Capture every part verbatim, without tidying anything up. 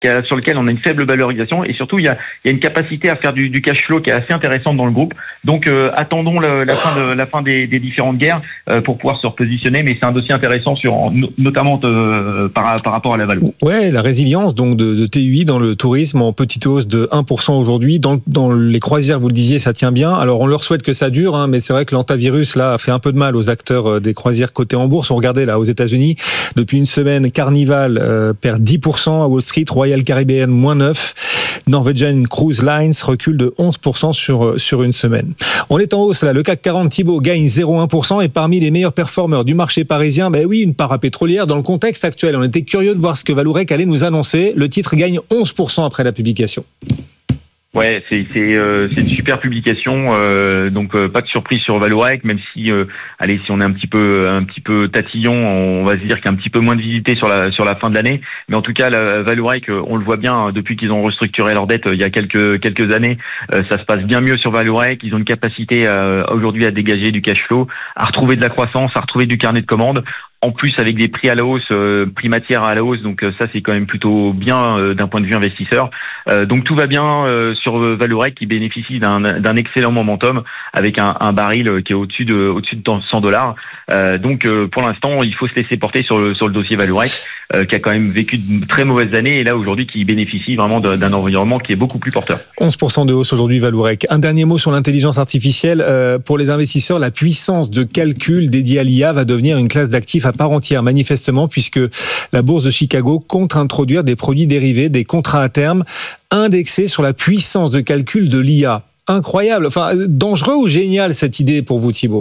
sur lequel on a une faible valorisation, et surtout il y a, il y a une capacité à faire du, du cash flow qui est assez intéressante dans le groupe. Donc euh, attendons le, la fin de la fin des, des différentes guerres euh, pour pouvoir se repositionner, mais c'est un dossier intéressant sur notamment euh, par, par rapport à la valo. Ouais, la résilience donc de, de T U I dans le tourisme en petite hausse de un pour cent aujourd'hui. Dans, dans les croisières, vous le disiez, ça tient bien. Alors on leur souhaite que ça dure, hein, mais c'est vrai que l'antavirus là a fait un peu de mal aux acteurs des croisières cotées en bourse. On regardait là aux États-Unis depuis une semaine, Carnival euh, perd dix pour cent à Wall Street, Royal Caribbean moins neuf, Norwegian Cruise Lines recule de onze pour cent sur, sur une semaine. On est en hausse là, le C A C quarante Thibaut gagne zéro virgule un pour cent et parmi les meilleurs performeurs du marché parisien, ben oui, une parapétrolière dans le contexte actuel. On était curieux de voir ce que Vallourec allait nous annoncer. Le titre gagne onze pour cent après la publication. Ouais, c'est c'est euh, c'est une super publication, euh, donc euh, pas de surprise sur Vallourec, même si euh, allez, si on est un petit peu un petit peu tatillon, on va se dire qu'il y a un petit peu moins de visibilité sur la sur la fin de l'année, mais en tout cas la Vallourec, on le voit bien depuis qu'ils ont restructuré leur dette il y a quelques quelques années, euh, ça se passe bien mieux sur Vallourec. Ils ont une capacité euh, aujourd'hui à dégager du cash flow, à retrouver de la croissance, à retrouver du carnet de commandes. En plus, avec des prix à la hausse, euh, prix matière à la hausse, donc euh, ça c'est quand même plutôt bien euh, d'un point de vue investisseur. Euh, donc tout va bien euh, sur Vallourec qui bénéficie d'un, d'un excellent momentum avec un, un baril qui est au-dessus de au-dessus de cent dollars. Euh, donc euh, pour l'instant, il faut se laisser porter sur le sur le dossier Vallourec euh, qui a quand même vécu de très mauvaises années et là aujourd'hui qui bénéficie vraiment de, d'un environnement qui est beaucoup plus porteur. onze pour cent de hausse aujourd'hui Vallourec. Un dernier mot sur l'intelligence artificielle. Euh, pour les investisseurs, la puissance de calcul dédiée à l'I A va devenir une classe d'actifs à part entière, manifestement, puisque la bourse de Chicago compte introduire des produits dérivés, des contrats à terme, indexés sur la puissance de calcul de l'I A. Incroyable. Enfin, dangereux ou génial cette idée pour vous, Thibaut ?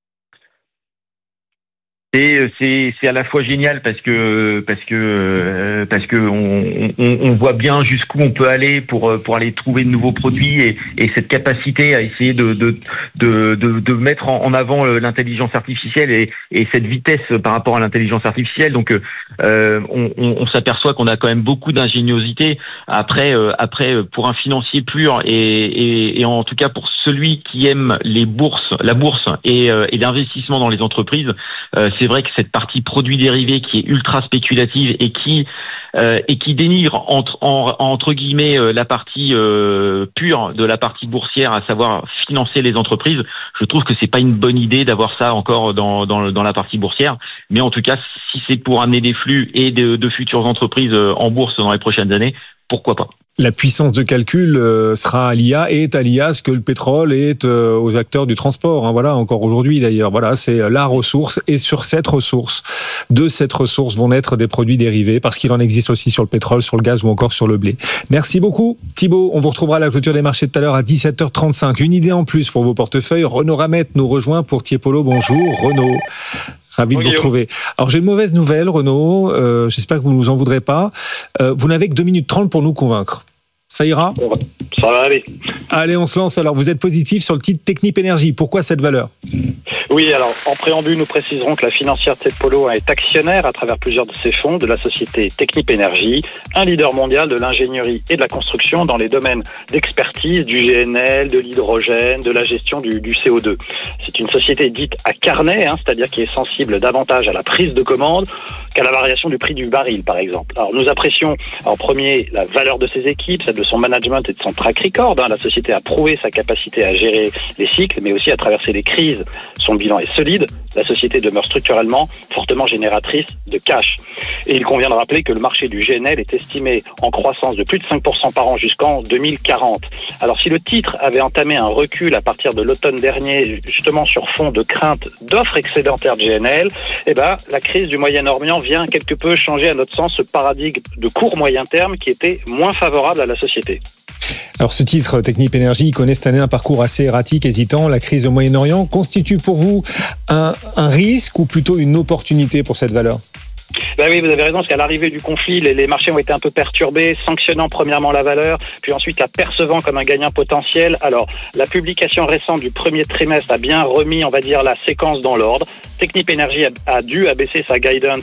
C'est, c'est, c'est à la fois génial parce que parce que euh, parce que on, on, on voit bien jusqu'où on peut aller pour pour aller trouver de nouveaux produits et, et cette capacité à essayer de de de de, de mettre en, en avant l'intelligence artificielle et, et cette vitesse par rapport à l'intelligence artificielle. Donc euh, on, on, on s'aperçoit qu'on a quand même beaucoup d'ingéniosité. Après euh, après pour un financier pur et, et et en tout cas pour celui qui aime les bourses, la bourse et euh, et l'investissement dans les entreprises. Euh, c'est vrai que cette partie produits dérivés qui est ultra spéculative et qui euh, et qui dénigre entre en, entre guillemets euh, la partie euh, pure de la partie boursière, à savoir financer les entreprises, je trouve que c'est pas une bonne idée d'avoir ça encore dans dans, dans la partie boursière. Mais en tout cas, si c'est pour amener des flux et de, de futures entreprises en bourse dans les prochaines années, pourquoi pas. La puissance de calcul sera à l'I A et est à l'I A ce que le pétrole est aux acteurs du transport. Hein, voilà, encore aujourd'hui d'ailleurs. Voilà, c'est la ressource et sur cette ressource, de cette ressource vont naître des produits dérivés parce qu'il en existe aussi sur le pétrole, sur le gaz ou encore sur le blé. Merci beaucoup Thibaut. On vous retrouvera à la clôture des marchés tout à l'heure à dix-sept heures trente-cinq. Une idée en plus pour vos portefeuilles. Renaud Ramette nous rejoint pour Tiepolo. Bonjour Renaud. Ravi de vous retrouver. Alors j'ai une mauvaise nouvelle, Renaud. Euh, j'espère que vous ne nous en voudrez pas. Euh, vous n'avez que deux minutes trente pour nous convaincre. Ça ira ? Ça va aller. Allez, on se lance. Alors vous êtes positif sur le titre Technip Energies. Pourquoi cette valeur ? Oui, alors en préambule, nous préciserons que la financière Tiepolo est actionnaire à travers plusieurs de ses fonds de la société Technip Energies, un leader mondial de l'ingénierie et de la construction dans les domaines d'expertise du G N L, de l'hydrogène, de la gestion du, du C O deux. C'est une société dite à carnet, hein, c'est-à-dire qui est sensible davantage à la prise de commande qu'à la variation du prix du baril, par exemple. Alors nous apprécions en premier la valeur de ses équipes, celle de son management et de son track record. Hein. La société a prouvé sa capacité à gérer les cycles, mais aussi à traverser les crises. Son bilan est solide. La société demeure structurellement fortement génératrice de cash. Et il convient de rappeler que le marché du G N L est estimé en croissance de plus de cinq pour cent par an jusqu'en deux mille quarante. Alors si le titre avait entamé un recul à partir de l'automne dernier, justement sur fond de crainte d'offres excédentaires de G N L, eh ben, la crise du Moyen-Orient vient quelque peu changer à notre sens ce paradigme de court-moyen terme qui était moins favorable à la société. Alors ce titre, Technip Energies, connaît cette année un parcours assez erratique, hésitant. La crise au Moyen-Orient constitue pour vous un, un risque ou plutôt une opportunité pour cette valeur ? Ben oui, vous avez raison, parce qu'à l'arrivée du conflit, les, les marchés ont été un peu perturbés, sanctionnant premièrement la valeur, puis ensuite la percevant comme un gagnant potentiel. Alors, la publication récente du premier trimestre a bien remis, on va dire, la séquence dans l'ordre. Technip Energies a, a dû abaisser sa guidance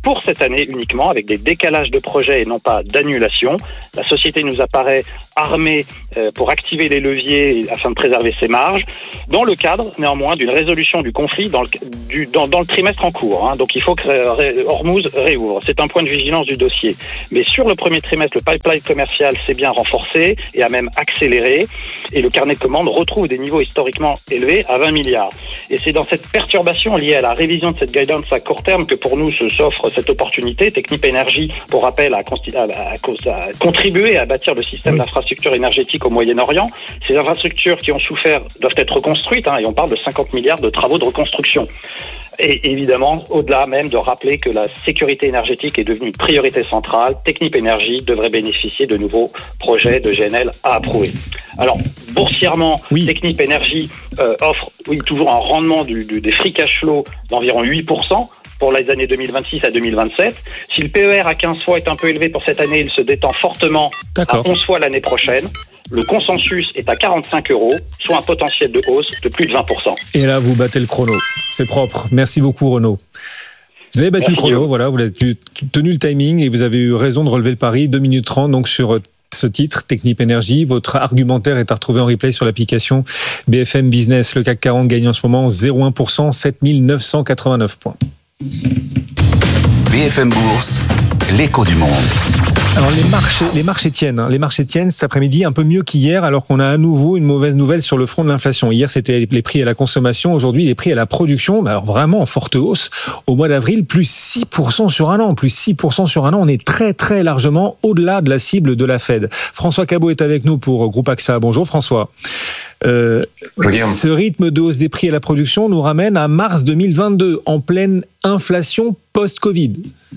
pour cette année uniquement, avec des décalages de projets et non pas d'annulation. La société nous apparaît armée euh, pour activer les leviers afin de préserver ses marges, dans le cadre néanmoins d'une résolution du conflit dans le, du, dans, dans le trimestre en cours. Hein. Donc il faut que Ré, Hormuz réouvre. C'est un point de vigilance du dossier. Mais sur le premier trimestre, le pipeline commercial s'est bien renforcé et a même accéléré. Et le carnet de commandes retrouve des niveaux historiquement élevés à vingt milliards. Et c'est dans cette perturbation liée à la révision de cette guidance à court terme que pour nous se s'offre cette opportunité. Technip Energies, pour rappel, a, a, a, a contribué à bâtir le système d'infrastructures énergétiques au Moyen-Orient. Ces infrastructures qui ont souffert doivent être reconstruites, hein, et on parle de cinquante milliards de travaux de reconstruction. Et évidemment, au-delà même de rappeler que la sécurité énergétique est devenue une priorité centrale, Technip Energies devrait bénéficier de nouveaux projets de G N L à approuver. Alors, boursièrement, oui. Technip Energies euh, offre oui, toujours un rendement du, du, des free cash flow d'environ huit pour cent pour les années deux mille vingt-six à deux mille vingt-sept. Si le P E R à quinze fois est un peu élevé pour cette année, il se détend fortement D'accord. à onze fois l'année prochaine. Le consensus est à quarante-cinq euros, soit un potentiel de hausse de plus de vingt pour cent. Et là, vous battez le chrono. C'est propre. Merci beaucoup, Renaud. Vous avez battu Merci le chrono, vous. voilà, vous avez tenu le timing et vous avez eu raison de relever le pari. deux minutes trente, donc sur ce titre, Technip Energies. Votre argumentaire est à retrouver en replay sur l'application B F M Business. Le C A C quarante gagne en ce moment zéro virgule un pour cent, sept mille neuf cent quatre-vingt-neuf points. B F M Bourse, l'écho du monde. Alors les marchés, les marchés tiennent, hein. les marchés tiennent cet après-midi un peu mieux qu'hier, alors qu'on a à nouveau une mauvaise nouvelle sur le front de l'inflation. Hier c'était les prix à la consommation, aujourd'hui les prix à la production, alors vraiment en forte hausse. Au mois d'avril, plus six pour cent sur un an, plus six pour cent sur un an, on est très très largement au-delà de la cible de la Fed. François Cabot est avec nous pour Groupe AXA. Bonjour François. Euh, ce rythme de hausse des prix à la production nous ramène à mars deux mille vingt-deux, en pleine inflation post-Covid.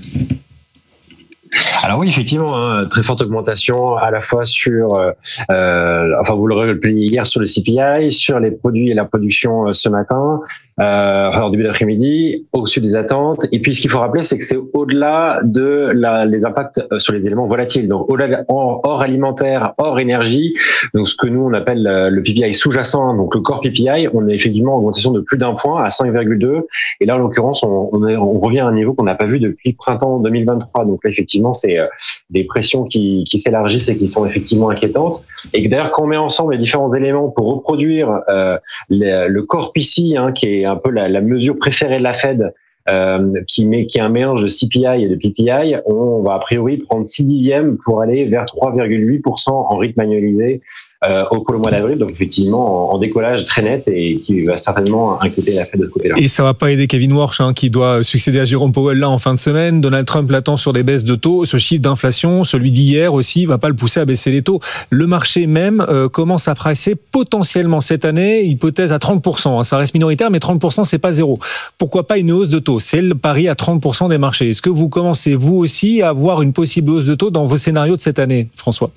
Alors oui, effectivement, hein, très forte augmentation à la fois sur, euh, enfin vous l'aurez rappelé hier sur le C P I, sur les produits et la production euh, ce matin, euh, en début d'après-midi, au-dessus des attentes. Et puis ce qu'il faut rappeler, c'est que c'est au-delà de la, les impacts sur les éléments volatiles, donc au-delà hors, hors alimentaire, hors énergie. Donc ce que nous on appelle le P P I sous-jacent, donc le core P P I, on est effectivement en augmentation de plus d'un point à cinq virgule deux. Et là en l'occurrence, on, on, est, on revient à un niveau qu'on n'a pas vu depuis printemps deux mille vingt-trois. Donc là effectivement, c'est des pressions qui, qui s'élargissent et qui sont effectivement inquiétantes. Et que d'ailleurs, quand on met ensemble les différents éléments pour reproduire euh, le, le core P C, hein, qui est un peu la, la mesure préférée de la Fed, euh, qui, met, qui est un mélange de C P I et de P P I, on va a priori prendre six dixièmes pour aller vers trois virgule huit pour cent en rythme annualisé euh, au pour le mois d'avril, donc effectivement en, en décollage très net et qui va certainement inquiéter la Fed de ce côté-là. Et ça va pas aider Kevin Warsh, hein, qui doit succéder à Jérôme Powell là en fin de semaine. Donald Trump l'attend sur des baisses de taux. Ce chiffre d'inflation, celui d'hier aussi, va pas le pousser à baisser les taux. Le marché même euh, commence à pricer potentiellement cette année, hypothèse à trente pour cent. Hein. Ça reste minoritaire, mais trente pour cent c'est pas zéro. Pourquoi pas une hausse de taux? C'est le pari à trente pour cent des marchés. Est-ce que vous commencez vous aussi à avoir une possible hausse de taux dans vos scénarios de cette année, François?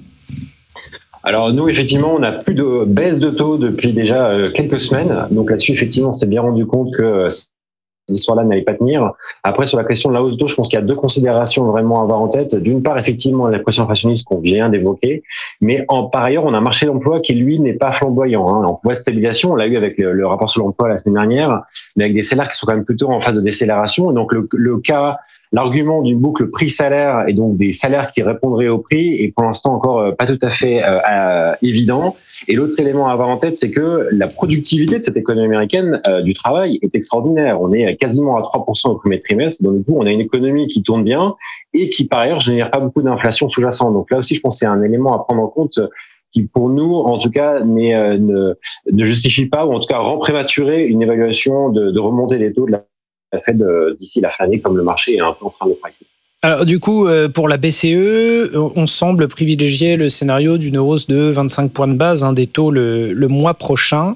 Alors nous, effectivement, on n'a plus de baisse de taux depuis déjà quelques semaines. Donc là-dessus, effectivement, on s'est bien rendu compte que cette histoire-là n'allait pas tenir. Après, sur la question de la hausse de taux, je pense qu'il y a deux considérations vraiment à avoir en tête. D'une part, effectivement, la pression inflationniste qu'on vient d'évoquer. Mais en, par ailleurs, on a un marché de l'emploi qui, lui, n'est pas flamboyant. Hein. En voie de stabilisation, on l'a eu avec le, le rapport sur l'emploi la semaine dernière, mais avec des salaires qui sont quand même plutôt en phase de décélération. Donc le, le cas... L'argument d'une boucle prix-salaire et donc des salaires qui répondraient au prix est pour l'instant encore pas tout à fait euh, euh, évident. Et l'autre élément à avoir en tête, c'est que la productivité de cette économie américaine euh, du travail est extraordinaire. On est quasiment à trois pour cent au premier trimestre. Donc du coup, on a une économie qui tourne bien et qui par ailleurs génère pas beaucoup d'inflation sous-jacente. Donc là aussi, je pense que c'est un élément à prendre en compte qui pour nous, en tout cas, n'est, euh, ne, ne justifie pas ou en tout cas rend prématuré une évaluation de, de remontée des taux de la Fed d'ici la fin d'année, comme le marché est un peu en train de pricer. Alors du coup, pour la B C E, on semble privilégier le scénario d'une hausse de vingt-cinq points de base hein, des taux le, le mois prochain.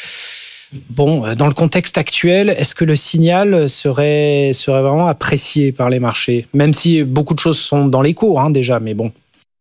Bon, dans le contexte actuel, est-ce que le signal serait, serait vraiment apprécié par les marchés? Même si beaucoup de choses sont dans les cours hein, déjà, mais bon.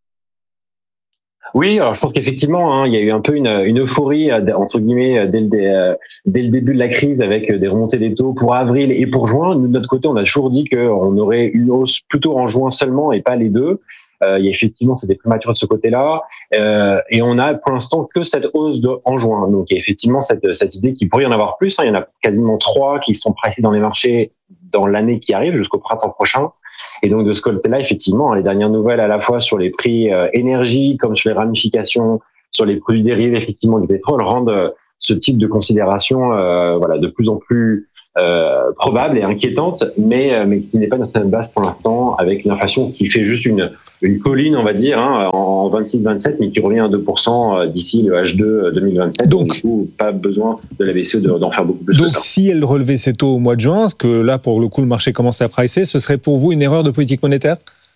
Oui, alors je pense qu'effectivement, hein, il y a eu un peu une, une euphorie entre guillemets dès le, dès le début de la crise avec des remontées des taux pour avril et pour juin. Nous de notre côté, on a toujours dit qu'on aurait une hausse plutôt en juin seulement et pas les deux. Euh, il y a effectivement, c'était prématuré de ce côté-là, euh, et on a pour l'instant que cette hausse de, en juin. Donc il y a effectivement cette, cette idée qu'il pourrait y en avoir plus. Hein. Il y en a quasiment trois qui sont pricés dans les marchés dans l'année qui arrive jusqu'au printemps prochain. Et donc de ce côté-là, effectivement, les dernières nouvelles à la fois sur les prix euh, énergie comme sur les ramifications, sur les produits dérivés effectivement du pétrole rendent euh, ce type de considération euh, voilà, de plus en plus euh, probable et inquiétante, mais, euh, mais qui n'est pas dans cette base pour l'instant, avec une inflation qui fait juste une, une colline, on va dire, hein, en vingt-six vingt-sept, mais qui revient à deux pour cent d'ici le H deux deux mille vingt-sept. Donc, donc du coup, pas besoin de la B C E d'en faire beaucoup plus donc que ça. Donc si elle relevait ses taux au mois de juin, que là, pour le coup, le marché commence à pricer, ce serait pour vous une erreur de politique monétaire ?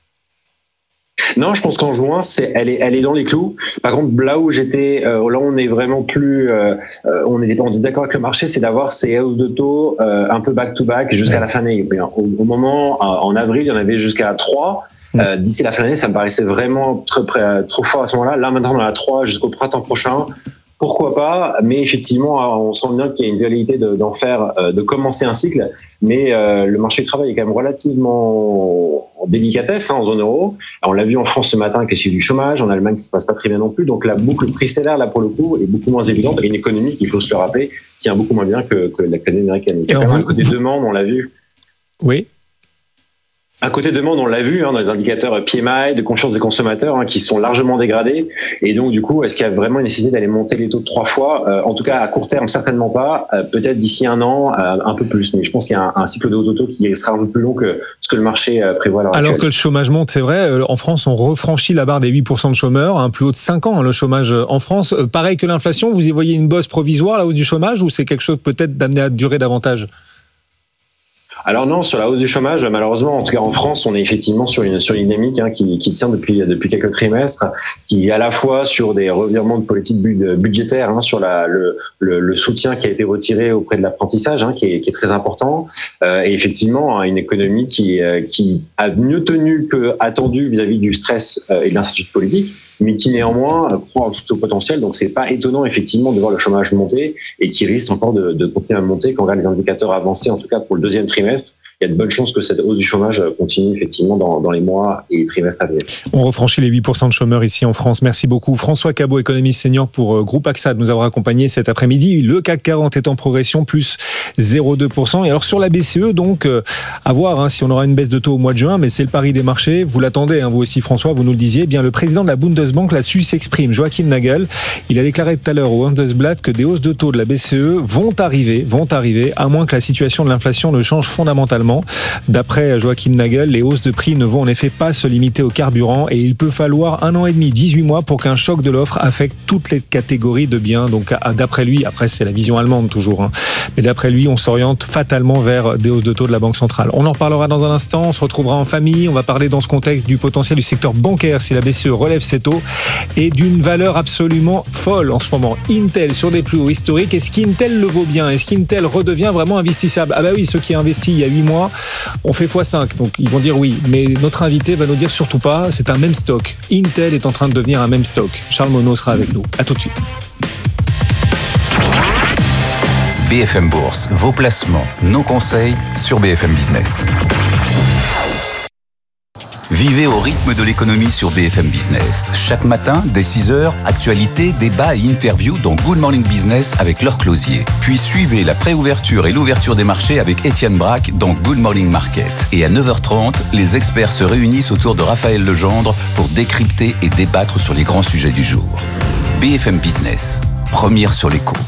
Non, je pense qu'en juin, c'est, elle est, elle est dans les clous. Par contre, là où j'étais, euh, là, on est vraiment plus, euh, on était pas en désaccord avec le marché, c'est d'avoir ces hausses de taux euh, un peu back to back jusqu'à la fin de l'année. Au, au moment, en avril, il y en avait jusqu'à trois. Euh, d'ici la fin de l'année, ça me paraissait vraiment trop, trop fort à ce moment-là. Là, maintenant, on a trois jusqu'au printemps prochain. Pourquoi pas? Mais effectivement, on sent bien qu'il y a une velléité de, d'en faire, de commencer un cycle. Mais euh, le marché du travail est quand même relativement en délicatesse hein, en zone euro. Alors, on l'a vu en France ce matin, que c'est du chômage. En Allemagne, ça se passe pas très bien non plus. Donc la boucle prix-salaire, là pour le coup, est beaucoup moins évidente. Et une économie, il faut se le rappeler, tient beaucoup moins bien que, que l'économie américaine. Il y a quand même un côté demande, on l'a vu. Oui. Un côté demande, on l'a vu hein, dans les indicateurs P M I, de confiance des consommateurs, hein, qui sont largement dégradés. Et donc, du coup, est-ce qu'il y a vraiment une nécessité d'aller monter les taux de trois fois euh, En tout cas, à court terme, certainement pas. Euh, peut-être d'ici un an, euh, un peu plus. Mais je pense qu'il y a un, un cycle de hausse d'auto qui sera un peu plus long que ce que le marché euh, prévoit. Alors, alors actuelle. que le chômage monte, c'est vrai. Euh, en France, on refranchit la barre des huit pour cent de chômeurs, un hein, plus haut de cinq ans, hein, le chômage en France. Euh, pareil que l'inflation, vous y voyez une bosse provisoire, la hausse du chômage, ou c'est quelque chose peut-être d'amené à durer davantage ? Alors non, sur la hausse du chômage, malheureusement, en tout cas en France, on est effectivement sur une sur une dynamique hein, qui, qui tient depuis depuis quelques trimestres, qui est à la fois sur des revirements de politique budgétaire, hein, sur la le, le le soutien qui a été retiré auprès de l'apprentissage, hein, qui est qui est très important, euh, et effectivement une économie qui qui a mieux tenu que attendu vis-à-vis du stress et de l'incertitude politique, mais qui néanmoins croit en tout au potentiel. Donc c'est pas étonnant effectivement de voir le chômage monter et qui risque encore de, de continuer à monter quand on regarde les indicateurs avancés, en tout cas pour le deuxième trimestre. Il y a de bonnes chances que cette hausse du chômage continue effectivement dans, dans les mois et trimestres à venir. On refranchit les huit pour cent de chômeurs ici en France. Merci beaucoup François Cabot, économiste senior pour Groupe AXA, de nous avoir accompagnés cet après-midi. Le C A C quarante est en progression, plus zéro virgule deux pour cent. Et alors sur la B C E, donc, euh, à voir hein, si on aura une baisse de taux au mois de juin, mais c'est le pari des marchés. Vous l'attendez, hein, vous aussi François, vous nous le disiez. Eh bien, le président de la Bundesbank là-dessus s'exprime, Joachim Nagel. Il a déclaré tout à l'heure au Handelsblatt que des hausses de taux de la B C E vont arriver, vont arriver, à moins que la situation de l'inflation ne change fondamentalement. D'après Joachim Nagel, les hausses de prix ne vont en effet pas se limiter au carburant et il peut falloir un an et demi, dix-huit mois pour qu'un choc de l'offre affecte toutes les catégories de biens. Donc d'après lui, après c'est la vision allemande toujours, hein, mais d'après lui, on s'oriente fatalement vers des hausses de taux de la Banque centrale. On en reparlera dans un instant, on se retrouvera en famille, on va parler dans ce contexte du potentiel du secteur bancaire si la B C E relève ses taux et d'une valeur absolument folle en ce moment. Intel sur des plus hauts historiques, est-ce qu'Intel le vaut bien? Est-ce qu'Intel redevient vraiment investissable? Ah bah oui, ceux qui ont investi il y a huit mois, on fait fois cinq, donc ils vont dire oui. Mais notre invité va nous dire surtout pas, c'est un même stock. Intel est en train de devenir un même stock. Charles Monod sera avec nous. À tout de suite. B F M Bourse, vos placements, nos conseils sur B F M Business. Vivez au rythme de l'économie sur B F M Business. Chaque matin, dès six heures, actualité, débat et interview dans Good Morning Business avec Laure Closier. Puis suivez la préouverture et l'ouverture des marchés avec Étienne Braque dans Good Morning Market. Et à neuf heures trente, les experts se réunissent autour de Raphaël Legendre pour décrypter et débattre sur les grands sujets du jour. B F M Business, première sur l'écho.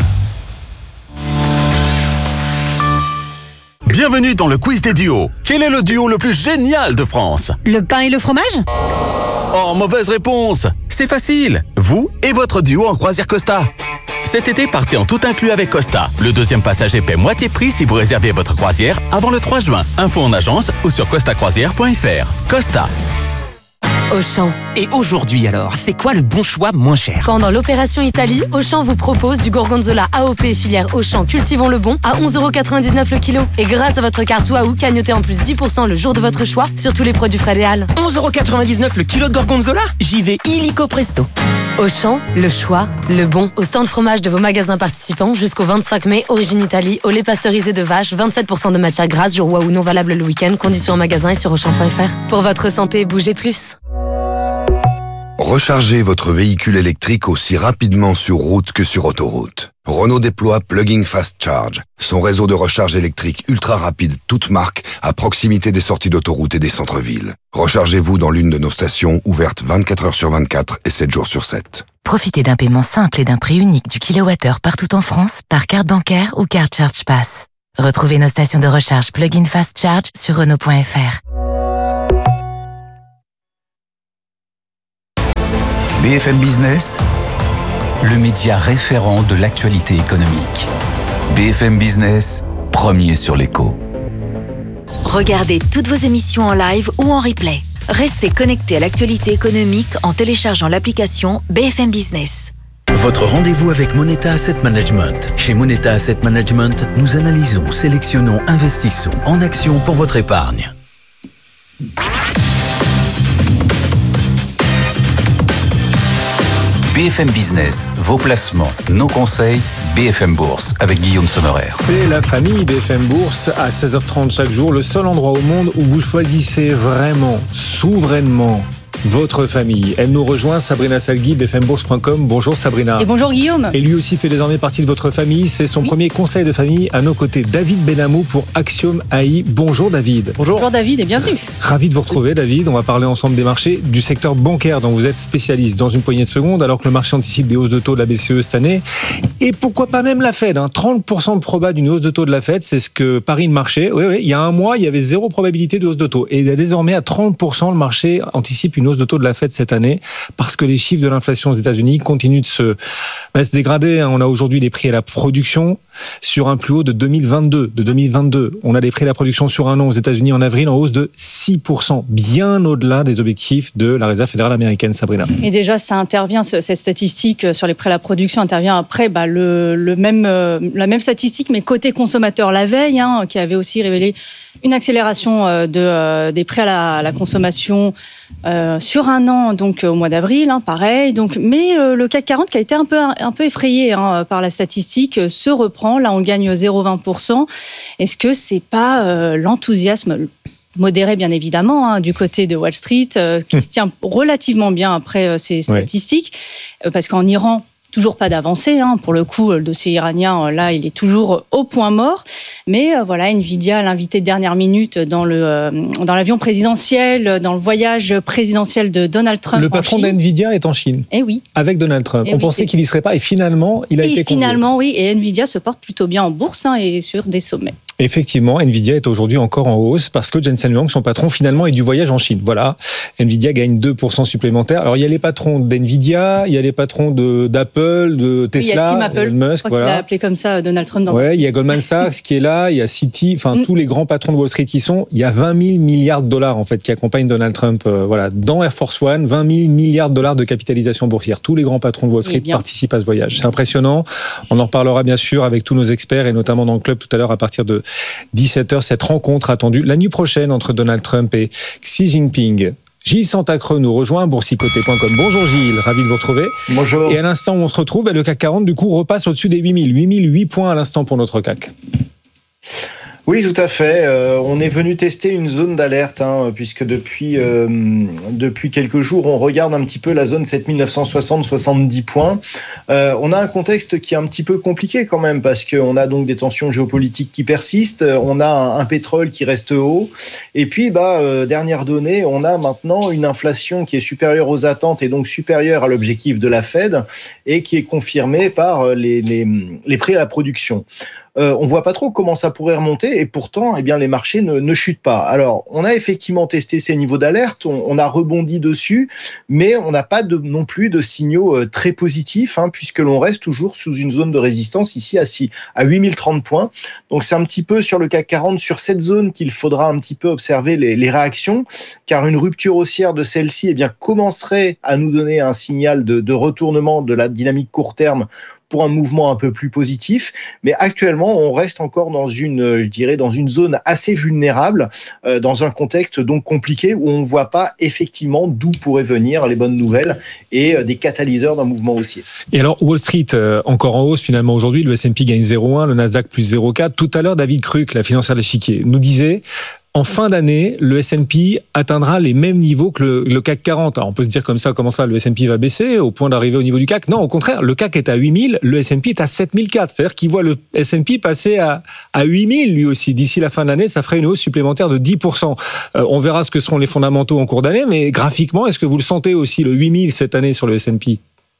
Bienvenue dans le quiz des duos. Quel est le duo le plus génial de France? Le pain et le fromage? Oh, mauvaise réponse. C'est facile. Vous et votre duo en croisière Costa. Cet été, partez en tout inclus avec Costa. Le deuxième passager paie moitié prix si vous réservez votre croisière avant le trois juin. Info en agence ou sur costa croisière point f r. Costa. Auchan. Et aujourd'hui alors, c'est quoi le bon choix moins cher? Pendant l'opération Italie, Auchan vous propose du gorgonzola A O P filière Auchan Cultivons le Bon à onze euros quatre-vingt-dix-neuf le kilo. Et grâce à votre carte Waouh, cagnotez en plus dix pour cent le jour de votre choix sur tous les produits frais Réal. onze euros quatre-vingt-dix-neuf le kilo de gorgonzola? J'y vais illico presto. Auchan, le choix, le bon. Au stand fromage de vos magasins participants jusqu'au vingt-cinq mai, origine Italie, au lait pasteurisé de vache, vingt-sept pour cent de matière grasse, jour Waouh non valable le week-end, conditions en magasin et sur auchan point f r. Pour votre santé, bougez plus. Rechargez votre véhicule électrique aussi rapidement sur route que sur autoroute. Renault déploie Plug-in Fast Charge, son réseau de recharge électrique ultra rapide, toute marque, à proximité des sorties d'autoroute et des centres-villes. Rechargez-vous dans l'une de nos stations ouvertes vingt-quatre heures sur vingt-quatre et sept jours sur sept. Profitez d'un paiement simple et d'un prix unique du kilowattheure partout en France par carte bancaire ou carte Charge Pass. Retrouvez nos stations de recharge Plug-in Fast Charge sur Renault point F R. B F M Business, le média référent de l'actualité économique. B F M Business, premier sur l'écho. Regardez toutes vos émissions en live ou en replay. Restez connectés à l'actualité économique en téléchargeant l'application B F M Business. Votre rendez-vous avec Moneta Asset Management. Chez Moneta Asset Management, nous analysons, sélectionnons, investissons en actions pour votre épargne. B F M Business, vos placements, nos conseils, B F M Bourse avec Guillaume Sommerer. C'est la famille B F M Bourse à seize heures trente chaque jour, le seul endroit au monde où vous choisissez vraiment, souverainement, votre famille. Elle nous rejoint, Sabrina Salgui, b f m bourse point com. Bonjour Sabrina. Et bonjour Guillaume. Et lui aussi fait désormais partie de votre famille. C'est son oui. premier conseil de famille à nos côtés. David Benamou pour Axiom A I. Bonjour David. Bonjour. Bonjour David et bienvenue. Ravi de vous retrouver David. On va parler ensemble des marchés, du secteur bancaire dont vous êtes spécialiste dans une poignée de secondes alors que le marché anticipe des hausses de taux de la B C E cette année. Et pourquoi pas même la Fed, hein. trente pour cent de proba d'une hausse de taux de la Fed, c'est ce que parie le marché. Oui, oui, il y a un mois, il y avait zéro probabilité de hausse de taux. Et désormais, à trente pour cent, le marché anticipe une hausse de taux de la Fed cette année parce que les chiffres de l'inflation aux États-Unis continuent de se, bah, se dégrader. On a aujourd'hui les prix à la production sur un plus haut de deux mille vingt-deux. De deux mille vingt-deux, on a les prix à la production sur un an aux États-Unis en avril en hausse de six pour cent, bien au-delà des objectifs de la Réserve fédérale américaine. Sabrina. Et déjà, ça intervient, cette statistique sur les prix à la production intervient après bah, le, le même, euh, la même statistique, mais côté consommateur la veille, hein, qui avait aussi révélé une accélération euh, de, euh, des prix à la, à la consommation euh, sur un an, donc au mois d'avril, hein, pareil. Donc, mais euh, le C A C quarante qui a été un peu, un peu effrayé hein, par la statistique euh, se reprend. Là, on gagne zéro virgule vingt pour cent. Est-ce que c'est pas euh, l'enthousiasme modéré, bien évidemment, hein, du côté de Wall Street, euh, qui mmh. se tient relativement bien après euh, ces statistiques, ouais. euh, parce qu'en Iran, toujours pas d'avancée. Hein. Pour le coup, le dossier iranien, là, il est toujours au point mort. Mais euh, voilà, Nvidia, l'invité de dernière minute dans, le, euh, dans l'avion présidentiel, dans le voyage présidentiel de Donald Trump. Le patron d'Nvidia est en Chine. Eh oui. Avec Donald Trump. Et On oui, pensait c'est... qu'il y serait pas. Et finalement, il a et été conduit. Finalement, oui. Et Nvidia se porte plutôt bien en bourse hein, et sur des sommets. Effectivement, Nvidia est aujourd'hui encore en hausse parce que Jensen Huang, son patron, finalement, est du voyage en Chine. Voilà, Nvidia gagne deux pour cent supplémentaires. Alors, il y a les patrons d'Nvidia, il y a les patrons de, d'Apple, de Tesla, il y a Tim Apple, Elon Musk. Je crois voilà. qu'il a appelé comme ça Donald Trump. Dans ouais, il y a Goldman Sachs qui est là, il y a Citi, enfin, mm. tous les grands patrons de Wall Street y sont. Il y a vingt mille milliards de dollars, en fait, qui accompagnent Donald Trump. Euh, voilà, dans Air Force One, vingt mille milliards de dollars de capitalisation boursière. Tous les grands patrons de Wall Street participent à ce voyage. C'est impressionnant. On en reparlera bien sûr avec tous nos experts et notamment dans le club tout à l'heure à partir de dix-sept heures. Cette rencontre attendue la nuit prochaine entre Donald Trump et Xi Jinping. Gilles Santacreux nous rejoint, boursicoté point com. Bonjour Gilles, ravi de vous retrouver. Bonjour. Et à l'instant où on se retrouve, le C A C quarante du coup repasse au-dessus des huit mille. huit mille huit points à l'instant pour notre C A C. Oui, tout à fait. Euh, on est venu tester une zone d'alerte, hein, puisque depuis euh, depuis quelques jours, on regarde un petit peu la zone sept mille neuf cent soixante à soixante-dix points. Euh, on a un contexte qui est un petit peu compliqué quand même, parce qu'on a donc des tensions géopolitiques qui persistent, on a un, un pétrole qui reste haut, et puis, bah, euh, dernière donnée, on a maintenant une inflation qui est supérieure aux attentes et donc supérieure à l'objectif de la Fed, et qui est confirmée par les, les, les prix à la production. Euh, on voit pas trop comment ça pourrait remonter et pourtant, eh bien, les marchés ne, ne chutent pas. Alors, on a effectivement testé ces niveaux d'alerte, on, on a rebondi dessus, mais on n'a pas de, non plus de signaux euh, très positifs, hein, puisque l'on reste toujours sous une zone de résistance ici à, à huit mille trente points. Donc, c'est un petit peu sur le C A C quarante, sur cette zone qu'il faudra un petit peu observer les, les réactions, car une rupture haussière de celle-ci, eh bien, commencerait à nous donner un signal de, de retournement de la dynamique court terme pour un mouvement un peu plus positif, mais actuellement on reste encore dans une, je dirais, dans une zone assez vulnérable, euh, dans un contexte donc compliqué où on ne voit pas effectivement d'où pourraient venir les bonnes nouvelles et euh, des catalyseurs d'un mouvement haussier. Et alors Wall Street euh, encore en hausse finalement aujourd'hui, le S and P gagne zéro virgule un, le Nasdaq plus zéro virgule quatre. Tout à l'heure David Kruk, la financière de l'échiquier, nous disait en fin d'année, le S and P atteindra les mêmes niveaux que le, le C A C quarante. Alors on peut se dire comme ça, comment ça, le S and P va baisser au point d'arriver au niveau du C A C? Non, au contraire, le C A C est à huit mille, le S and P est à sept mille quatre. C'est-à-dire qu'il voit le S and P passer à, à huit mille lui aussi. D'ici la fin de l'année, ça ferait une hausse supplémentaire de dix pour cent. Euh, on verra ce que seront les fondamentaux en cours d'année, mais graphiquement, est-ce que vous le sentez aussi, le huit mille cette année sur le S and P?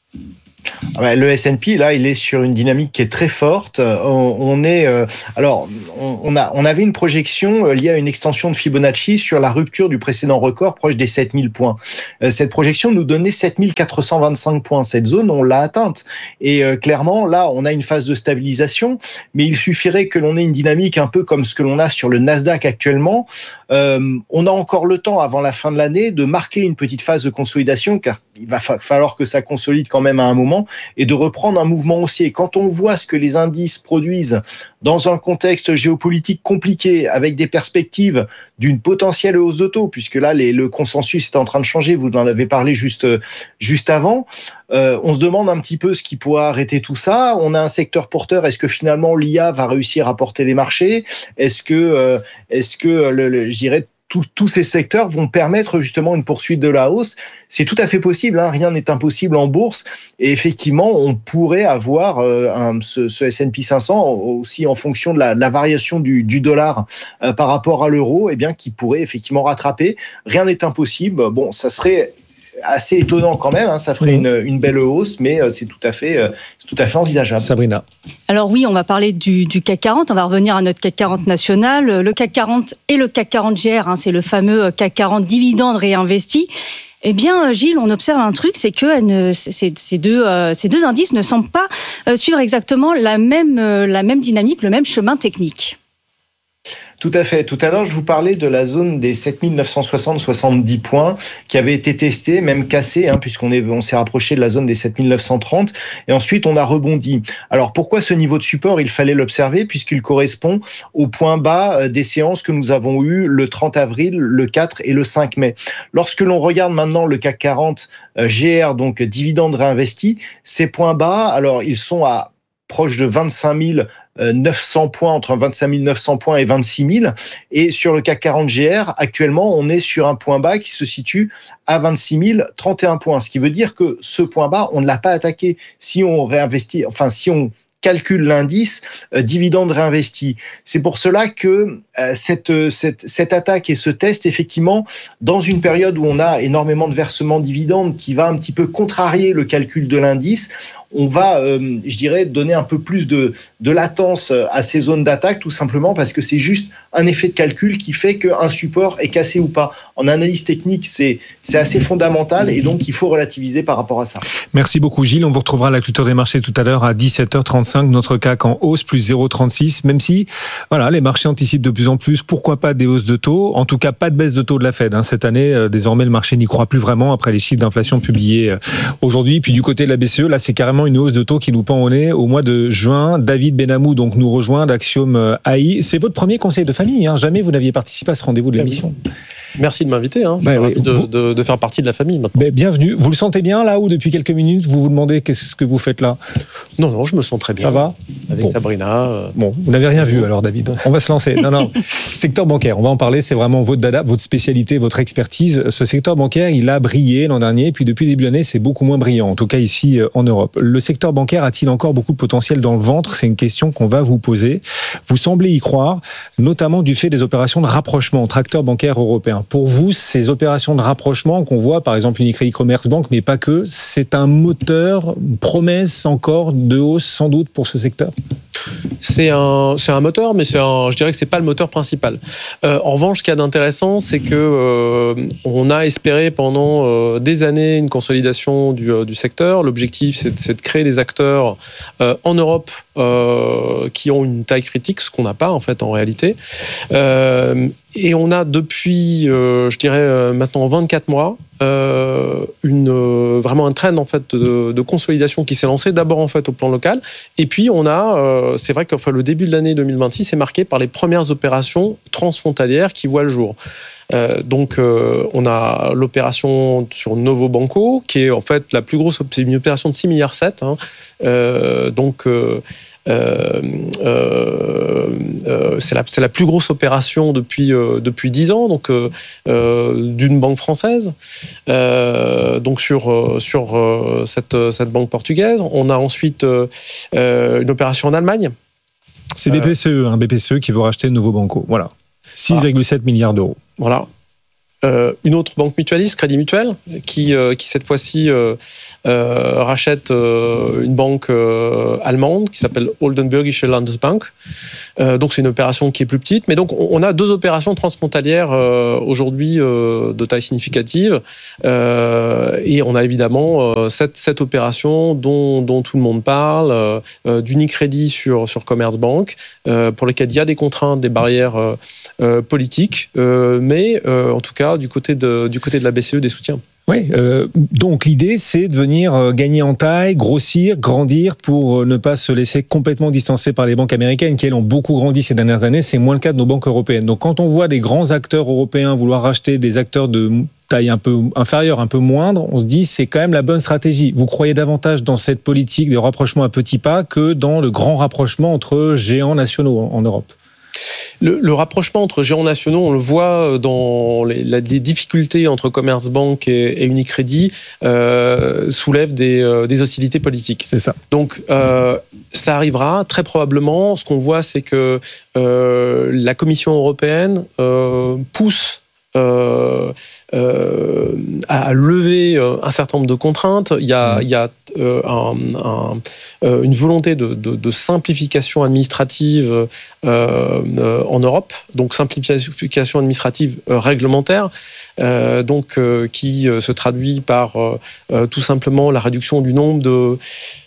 Le S and P, là, il est sur une dynamique qui est très forte. On, on est, euh, alors, on, on a, on avait une projection liée à une extension de Fibonacci sur la rupture du précédent record proche des sept mille points. Euh, cette projection nous donnait sept mille quatre cent vingt-cinq points. Cette zone, on l'a atteinte. Et euh, clairement, là, on a une phase de stabilisation, mais il suffirait que l'on ait une dynamique un peu comme ce que l'on a sur le Nasdaq actuellement. Euh, on a encore le temps, avant la fin de l'année, de marquer une petite phase de consolidation, car il va falloir que ça consolide quand même à un moment, et de reprendre un mouvement haussier. Quand on voit ce que les indices produisent dans un contexte géopolitique compliqué, avec des perspectives d'une potentielle hausse de taux, puisque là, les, le consensus est en train de changer, vous en avez parlé juste, juste avant, euh, on se demande un petit peu ce qui pourra arrêter tout ça. On a un secteur porteur, est-ce que finalement l'I A va réussir à porter les marchés? Est-ce que, euh, est-ce que le, le, je dirais, tous ces secteurs vont permettre justement une poursuite de la hausse? C'est tout à fait possible, hein, rien n'est impossible en bourse, et effectivement on pourrait avoir euh, un, ce, ce S and P cinq cents aussi en fonction de la, la variation du, du dollar euh, par rapport à l'euro, eh bien, qui pourrait effectivement rattraper. Rien n'est impossible. Bon, ça serait assez étonnant quand même, hein, ça ferait une, une belle hausse, mais euh, c'est tout à fait, euh, c'est tout à fait envisageable. Sabrina. Alors oui, on va parler du, du C A C quarante, on va revenir à notre C A C quarante national. Le C A C quarante et le C A C quarante G R, hein, c'est le fameux C A C quarante dividendes réinvestis. Eh bien, Gilles, on observe un truc, c'est que elle ne, ces, ces, deux, euh, ces deux indices ne semblent pas euh, suivre exactement la même, euh, la même dynamique, le même chemin technique. Tout à fait. Tout à l'heure, je vous parlais de la zone des sept mille neuf cent soixante à soixante-dix points qui avait été testée, même cassée, hein, puisqu'on est, on s'est rapproché de la zone des sept mille neuf cent trente. Et ensuite, on a rebondi. Alors, pourquoi ce niveau de support? Il fallait l'observer puisqu'il correspond au point bas des séances que nous avons eues le trente avril, le quatre et le cinq mai. Lorsque l'on regarde maintenant le C A C quarante G R, donc dividendes réinvestis, ces points bas, alors, ils sont à proche de vingt-cinq mille neuf cents points, entre vingt-cinq mille neuf cents points et vingt-six mille. Et sur le C A C quarante G R, actuellement, on est sur un point bas qui se situe à vingt-six mille trente et un points. Ce qui veut dire que ce point bas, on ne l'a pas attaqué. Si on réinvestit, enfin, si on calcule l'indice euh, dividende réinvesti. C'est pour cela que euh, cette, cette, cette attaque et ce test, effectivement, dans une période où on a énormément de versements dividendes qui va un petit peu contrarier le calcul de l'indice, on va, euh, je dirais, donner un peu plus de, de latence à ces zones d'attaque, tout simplement parce que c'est juste un effet de calcul qui fait qu'un support est cassé ou pas. En analyse technique, c'est, c'est assez fondamental et donc il faut relativiser par rapport à ça. Merci beaucoup Gilles. On vous retrouvera à la clôture des marchés tout à l'heure à dix-sept heures trente-cinq. Notre C A C en hausse, plus zéro virgule trente-six, même si voilà, les marchés anticipent de plus en plus, pourquoi pas des hausses de taux, en tout cas pas de baisse de taux de la Fed. Hein. Cette année, euh, désormais, le marché n'y croit plus vraiment après les chiffres d'inflation publiés euh, aujourd'hui. Puis du côté de la B C E, là, c'est carrément une hausse de taux qui nous pend au nez au mois de juin. David Benamou donc nous rejoint d'Axiom A I. C'est votre premier conseil de famille. Hein. Jamais vous n'aviez participé à ce rendez-vous de l'émission. Merci de m'inviter. Hein. Bah, oui. de, vous... de, de faire partie de la famille maintenant. Bah, bienvenue. Vous le sentez bien là ou depuis quelques minutes vous vous demandez qu'est-ce que vous faites là? Non, non, je me sens très bien. Ça va? Avec bon. Sabrina. Euh... Bon, vous n'avez rien vu alors, David. On va se lancer. Non, non. Secteur bancaire, on va en parler. C'est vraiment votre dada, votre spécialité, votre expertise. Ce secteur bancaire, il a brillé l'an dernier, puis depuis début d'année, c'est beaucoup moins brillant. En tout cas ici en Europe. Le secteur bancaire a-t-il encore beaucoup de potentiel dans le ventre? C'est une question qu'on va vous poser. Vous semblez y croire, notamment du fait des opérations de rapprochement entre acteurs bancaires européens. Pour vous, ces opérations de rapprochement qu'on voit, par exemple Unicredit Commerce Bank, mais pas que, c'est un moteur, une promesse encore de hausse sans doute pour ce secteur? C'est un, c'est un moteur, mais c'est un, je dirais que c'est pas le moteur principal. Euh, en revanche, ce qu'il y a d'intéressant, c'est que euh, on a espéré pendant euh, des années une consolidation du, euh, du secteur. L'objectif, c'est, c'est de créer des acteurs euh, en Europe euh, qui ont une taille critique, ce qu'on n'a pas en fait en réalité. Euh, Et on a depuis, euh, je dirais euh, maintenant vingt-quatre mois, euh, une, euh, vraiment un trend en fait de, de consolidation qui s'est lancé d'abord en fait au plan local. Et puis on a, euh, c'est vrai que enfin, le début de l'année deux mille vingt-six est marqué par les premières opérations transfrontalières qui voient le jour. Euh, donc, euh, on a l'opération sur Novo Banco, qui est en fait la plus grosse, c'est une opération de six virgule sept milliards. Hein. Euh, donc, euh, euh, euh, euh, c'est, la, c'est la plus grosse opération depuis, euh, depuis dix ans, donc, euh, euh, d'une banque française. Euh, donc, sur, euh, sur euh, cette, cette banque portugaise. On a ensuite euh, euh, une opération en Allemagne. C'est B P C E, hein, B P C E qui veut racheter Novo Banco. Voilà. six virgule sept voilà. milliards d'euros. Voilà. Euh, une autre banque mutualiste, Crédit Mutuel, qui, euh, qui cette fois-ci euh, euh, rachète euh, une banque euh, allemande qui s'appelle Oldenburgische Landesbank. Euh, donc c'est une opération qui est plus petite, mais donc on a deux opérations transfrontalières euh, aujourd'hui euh, de taille significative, euh, et on a évidemment euh, cette, cette opération dont, dont tout le monde parle, euh, d'Unicredit sur, sur Commerzbank, euh, pour lesquelles il y a des contraintes, des barrières euh, euh, politiques, euh, mais euh, en tout cas du côté de, du côté de la B C E, des soutiens. Oui, euh, donc l'idée, c'est de venir euh, gagner en taille, grossir, grandir pour euh, ne pas se laisser complètement distancer par les banques américaines qui, elles, ont beaucoup grandi ces dernières années. C'est moins le cas de nos banques européennes. Donc quand on voit des grands acteurs européens vouloir racheter des acteurs de taille un peu inférieure, un peu moindre, on se dit c'est quand même la bonne stratégie. Vous croyez davantage dans cette politique de rapprochement à petits pas que dans le grand rapprochement entre géants nationaux en, en Europe ? Le, le rapprochement entre géants nationaux, on le voit dans les, la, les difficultés entre Commerzbank et, et Unicredit, euh, soulèvent des, euh, des hostilités politiques. C'est ça. Donc, euh, ça arrivera très probablement. Ce qu'on voit, c'est que euh, la Commission européenne euh, pousse Euh, euh, à lever un certain nombre de contraintes. Il y a, il y a euh, un, un, euh, une volonté de, de, de simplification administrative euh, euh, en Europe, donc simplification administrative euh, réglementaire, euh, donc euh, qui euh, se traduit par euh, euh, tout simplement la réduction du nombre de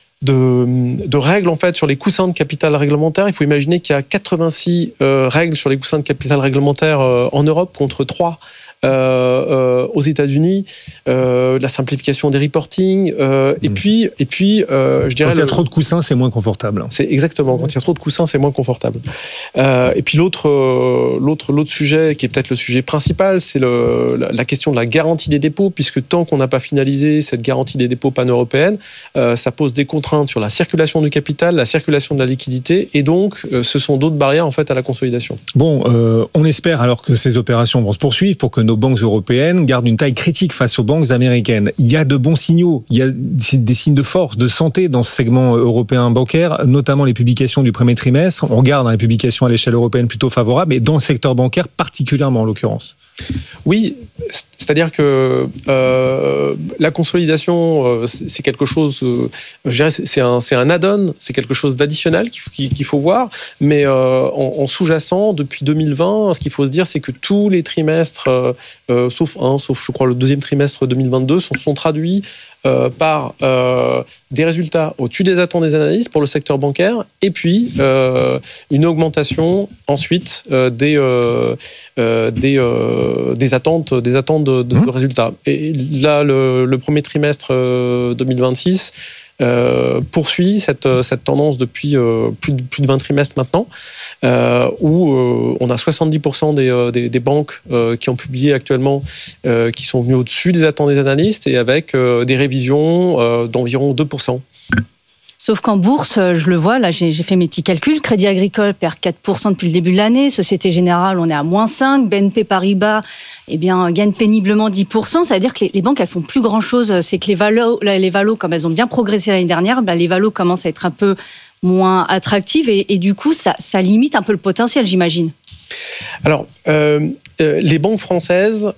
De, de règles en fait sur les coussins de capital réglementaire. Il faut imaginer qu'il y a quatre-vingt-six euh, règles sur les coussins de capital réglementaire euh, en Europe contre trois euh, euh, aux États-Unis. Euh, la simplification des reporting euh, mmh. et puis et puis euh, je dirais quand il y a le, trop de coussins, c'est moins confortable. C'est exactement quand il y a trop de coussins, c'est moins confortable. Euh, et puis l'autre euh, l'autre l'autre sujet qui est peut-être le sujet principal, c'est le, la, la question de la garantie des dépôts, puisque tant qu'on n'a pas finalisé cette garantie des dépôts pan-européenne, euh, ça pose des contraintes sur la circulation du capital, la circulation de la liquidité, et donc euh, ce sont d'autres barrières en fait à la consolidation. Bon, euh, on espère alors que ces opérations vont se poursuivre pour que nos banques européennes gardent une taille critique face aux banques américaines. Il y a de bons signaux, il y a des signes de force, de santé dans ce segment européen bancaire, notamment les publications du premier trimestre. On regarde hein, les publications à l'échelle européenne plutôt favorables, et dans le secteur bancaire particulièrement en l'occurrence. Oui, c'est-à-dire que euh, la consolidation, euh, c'est quelque chose, euh, je dirais, c'est un, c'est un add-on, c'est quelque chose d'additionnel qu'il, qu'il faut voir, mais euh, en, en sous-jacent, depuis deux mille vingt, ce qu'il faut se dire, c'est que tous les trimestres, euh, euh, sauf un, sauf je crois le deuxième trimestre deux mille vingt-deux, sont, sont traduits Euh, par euh, des résultats au-dessus des attentes des analystes pour le secteur bancaire, et puis euh, une augmentation ensuite euh, des, euh, euh, des, euh, des attentes, des attentes de, de, de résultats. Et là, le, le premier trimestre euh, deux mille vingt-six Euh, poursuit cette, cette tendance depuis euh, plus, de, plus de vingt trimestres maintenant, euh, où euh, on a soixante-dix pour cent des, des, des banques euh, qui ont publié actuellement, euh, qui sont venues au-dessus des attentes des analystes, et avec euh, des révisions euh, d'environ deux pour cent. Sauf qu'en bourse, je le vois, là j'ai, j'ai fait mes petits calculs, Crédit Agricole perd quatre pour cent depuis le début de l'année, Société Générale on est à moins cinq pour cent, B N P Paribas eh bien, gagne péniblement dix pour cent, ça veut dire que les, les banques elles font plus grand-chose, c'est que les valos, les valos comme elles ont bien progressé l'année dernière, bah, les valos commencent à être un peu moins attractives, et, et du coup ça, ça limite un peu le potentiel, j'imagine. Alors, euh, euh, les banques françaises,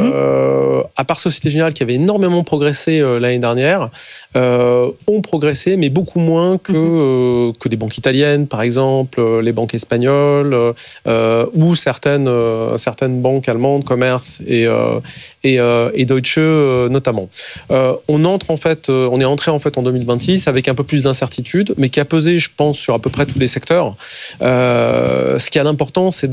euh, mmh. à part Société Générale qui avait énormément progressé euh, l'année dernière, euh, ont progressé, mais beaucoup moins que, mmh. euh, que les banques italiennes, par exemple, euh, les banques espagnoles, euh, ou certaines, euh, certaines banques allemandes, Commerz et, euh, et, euh, et Deutsche euh, notamment. Euh, on entre en fait, euh, on est entré en fait en deux mille vingt-six avec un peu plus d'incertitude, mais qui a pesé, je pense, sur à peu près tous les secteurs. Euh, ce qui est important, c'est de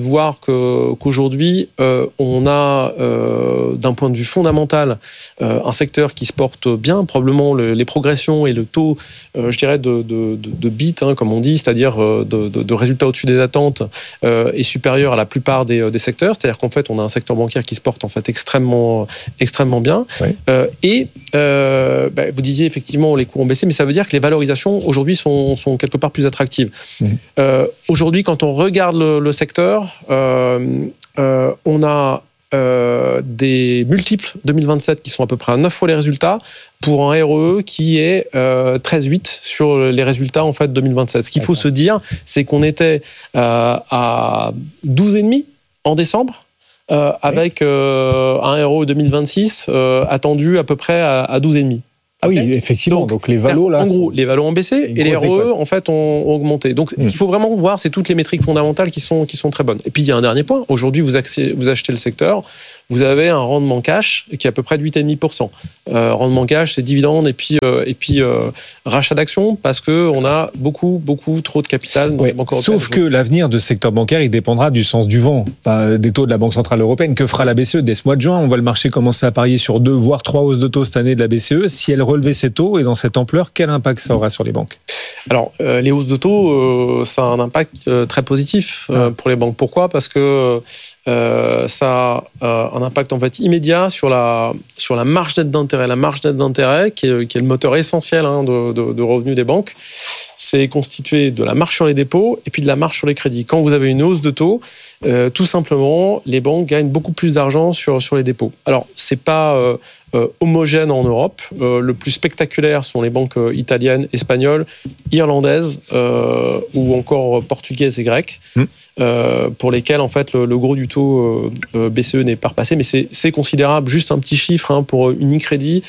voir que, qu'aujourd'hui, euh, on a, euh, d'un point de vue fondamental, euh, un secteur qui se porte bien, probablement le, les progressions et le taux, euh, je dirais, de, de, de, de beat, hein, comme on dit, c'est-à-dire de, de, de résultats au-dessus des attentes, euh, est supérieur à la plupart des, des secteurs. C'est-à-dire qu'en fait, on a un secteur bancaire qui se porte en fait extrêmement, extrêmement bien. Oui. Euh, et euh, bah, vous disiez effectivement les cours ont baissé, mais ça veut dire que les valorisations aujourd'hui sont, sont quelque part plus attractives. Mmh. Euh, aujourd'hui, quand on regarde le, le secteur, euh, euh, on a euh, des multiples deux mille vingt-sept qui sont à peu près à neuf fois les résultats pour un R E E qui est euh, treize virgule huit sur les résultats en fait deux mille vingt-sept. Ce qu'il faut se dire, c'est qu'on était euh, à douze virgule cinq en décembre. Euh, avec euh, un R O E deux mille vingt-six euh, attendu à peu près à, à douze virgule cinq. Ah oui, okay. Effectivement. Donc, donc les valos là. En gros, les valos ont baissé et les R O E en fait ont, ont augmenté. Donc mmh. ce qu'il faut vraiment voir, c'est toutes les métriques fondamentales qui sont qui sont très bonnes. Et puis il y a un dernier point. Aujourd'hui, vous, accès, vous achetez le secteur, vous avez un rendement cash qui est à peu près de huit virgule cinq pour cent. Euh, rendement cash, c'est dividendes et puis euh, et puis euh, rachat d'actions parce que on a beaucoup beaucoup trop de capital. Ouais, sauf que l'avenir de ce secteur bancaire, il dépendra du sens du vent, des taux de la Banque centrale européenne. Que fera la B C E dès ce mois de juin? On voit le marché commencer à parier sur deux voire trois hausses de taux cette année de la B C E. Si elle relever ses taux et dans cette ampleur, quel impact ça aura sur les banques? Alors, euh, les hausses de taux, euh, ça a un impact euh, très positif euh, ah. pour les banques. Pourquoi? Parce que euh, ça a euh, un impact en fait immédiat sur la sur la marge nette d'intérêt. La marge nette d'intérêt, qui est, qui est le moteur essentiel hein, de, de, de revenus des banques, c'est constitué de la marge sur les dépôts et puis de la marge sur les crédits. Quand vous avez une hausse de taux, euh, tout simplement, les banques gagnent beaucoup plus d'argent sur sur les dépôts. Alors, c'est pas euh, Euh, homogène en Europe. Euh, le plus spectaculaire sont les banques euh, italiennes, espagnoles, irlandaises euh, ou encore portugaises et grecques, mmh. euh, pour lesquelles en fait le, le gros du taux euh, B C E n'est pas repassé, mais c'est, c'est considérable. Juste un petit chiffre hein, pour Unicredit,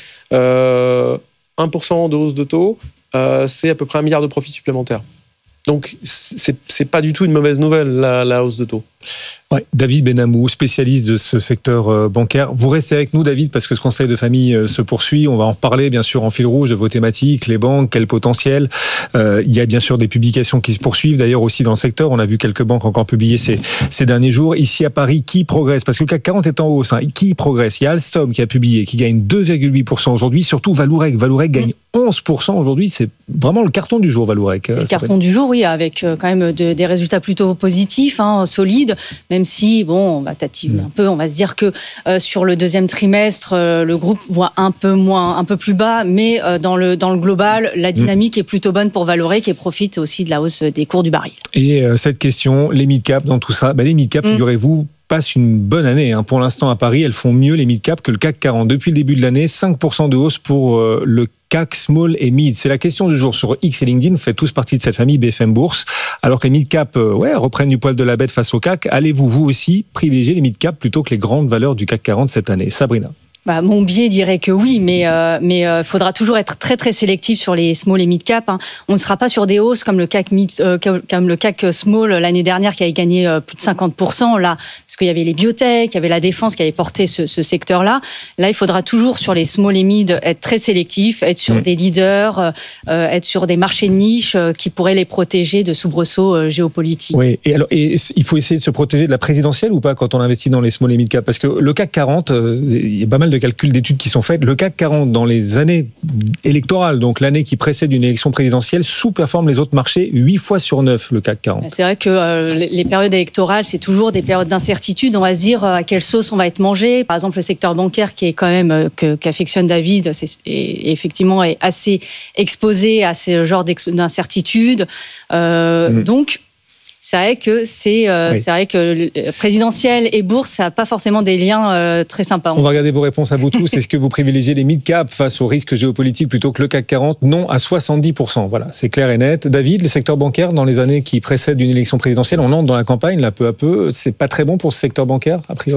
euh, un pour cent de hausse de taux, euh, c'est à peu près un milliard de profits supplémentaires. Donc c'est, c'est pas du tout une mauvaise nouvelle la, la hausse de taux. Ouais, David Benamou, spécialiste de ce secteur bancaire. Vous restez avec nous, David, parce que ce conseil de famille se poursuit. On va en reparler, bien sûr, en fil rouge de vos thématiques, les banques, quel potentiel. Euh, il y a bien sûr des publications qui se poursuivent. D'ailleurs, aussi dans le secteur, on a vu quelques banques encore publier ces, ces derniers jours. Ici à Paris, qui progresse? Parce que le C A C quarante est en hausse. Hein. Qui progresse? Il y a Alstom qui a publié, qui gagne deux virgule huit pour cent aujourd'hui. Surtout Vallourec. Vallourec gagne onze pour cent aujourd'hui. C'est vraiment le carton du jour, Vallourec. Le carton du jour, oui, avec quand même de, des résultats plutôt positifs, hein, solides. Même si, bon, on va tatiller un peu, on va se dire que euh, sur le deuxième trimestre, euh, le groupe voit un peu moins, un peu plus bas, mais euh, dans le dans le global, la dynamique mmh. est plutôt bonne pour Vallourec et profite aussi de la hausse des cours du baril. Et euh, cette question, les mid-cap dans tout ça, bah, les mid-cap, mmh. figurez-vous, passent une bonne année. Hein. Pour l'instant, à Paris, elles font mieux les mid-cap que le C A C quarante. Depuis le début de l'année, cinq pour cent de hausse pour euh, le C A C Small et Mid. C'est la question du jour sur X et LinkedIn. Vous faites tous partie de cette famille B F M Bourse. Alors que les mid-cap euh, ouais, reprennent du poil de la bête face au C A C, allez-vous, vous aussi, privilégier les mid-cap plutôt que les grandes valeurs du C A C quarante cette année? Sabrina. Bah, mon biais dirait que oui, mais euh, mais euh, faudra toujours être très très sélectif sur les small et mid cap. Hein. On ne sera pas sur des hausses comme le C A C mid, euh, comme le C A C small l'année dernière qui avait gagné euh, plus de cinquante pour cent là, parce qu'il y avait les biotech, il y avait la défense qui avait porté ce, ce secteur-là. Là, il faudra toujours sur les small et mid être très sélectif, être sur mmh. des leaders, euh, être sur des marchés de niche euh, qui pourraient les protéger de soubresauts euh, géopolitiques. Oui. Et alors, et il faut essayer de se protéger de la présidentielle ou pas quand on investit dans les small et mid cap? Parce que le C A C quarante, euh, il y a pas mal de calculs d'études qui sont faites. Le C A C quarante, dans les années électorales, donc l'année qui précède une élection présidentielle, sous-performe les autres marchés huit fois sur neuf, le C A C quarante. C'est vrai que euh, les périodes électorales, c'est toujours des périodes d'incertitude. On va se dire euh, à quelle sauce on va être mangé. Par exemple, le secteur bancaire, qui est quand même, euh, que, qu'affectionne David, c'est, est, effectivement est assez exposé à ce genre d'incertitude. Euh, mmh. Donc, c'est vrai que c'est, euh, oui. c'est vrai que présidentiel et bourse, ça n'a pas forcément des liens euh, très sympas. On va regarder vos réponses à vous tous. Est-ce que vous privilégiez les mid-cap face aux risques géopolitiques plutôt que le C A C quarante? Non, à soixante-dix pour cent. Voilà, c'est clair et net. David, le secteur bancaire, dans les années qui précèdent une élection présidentielle, on entre dans la campagne, là, peu à peu. C'est pas très bon pour ce secteur bancaire, a priori?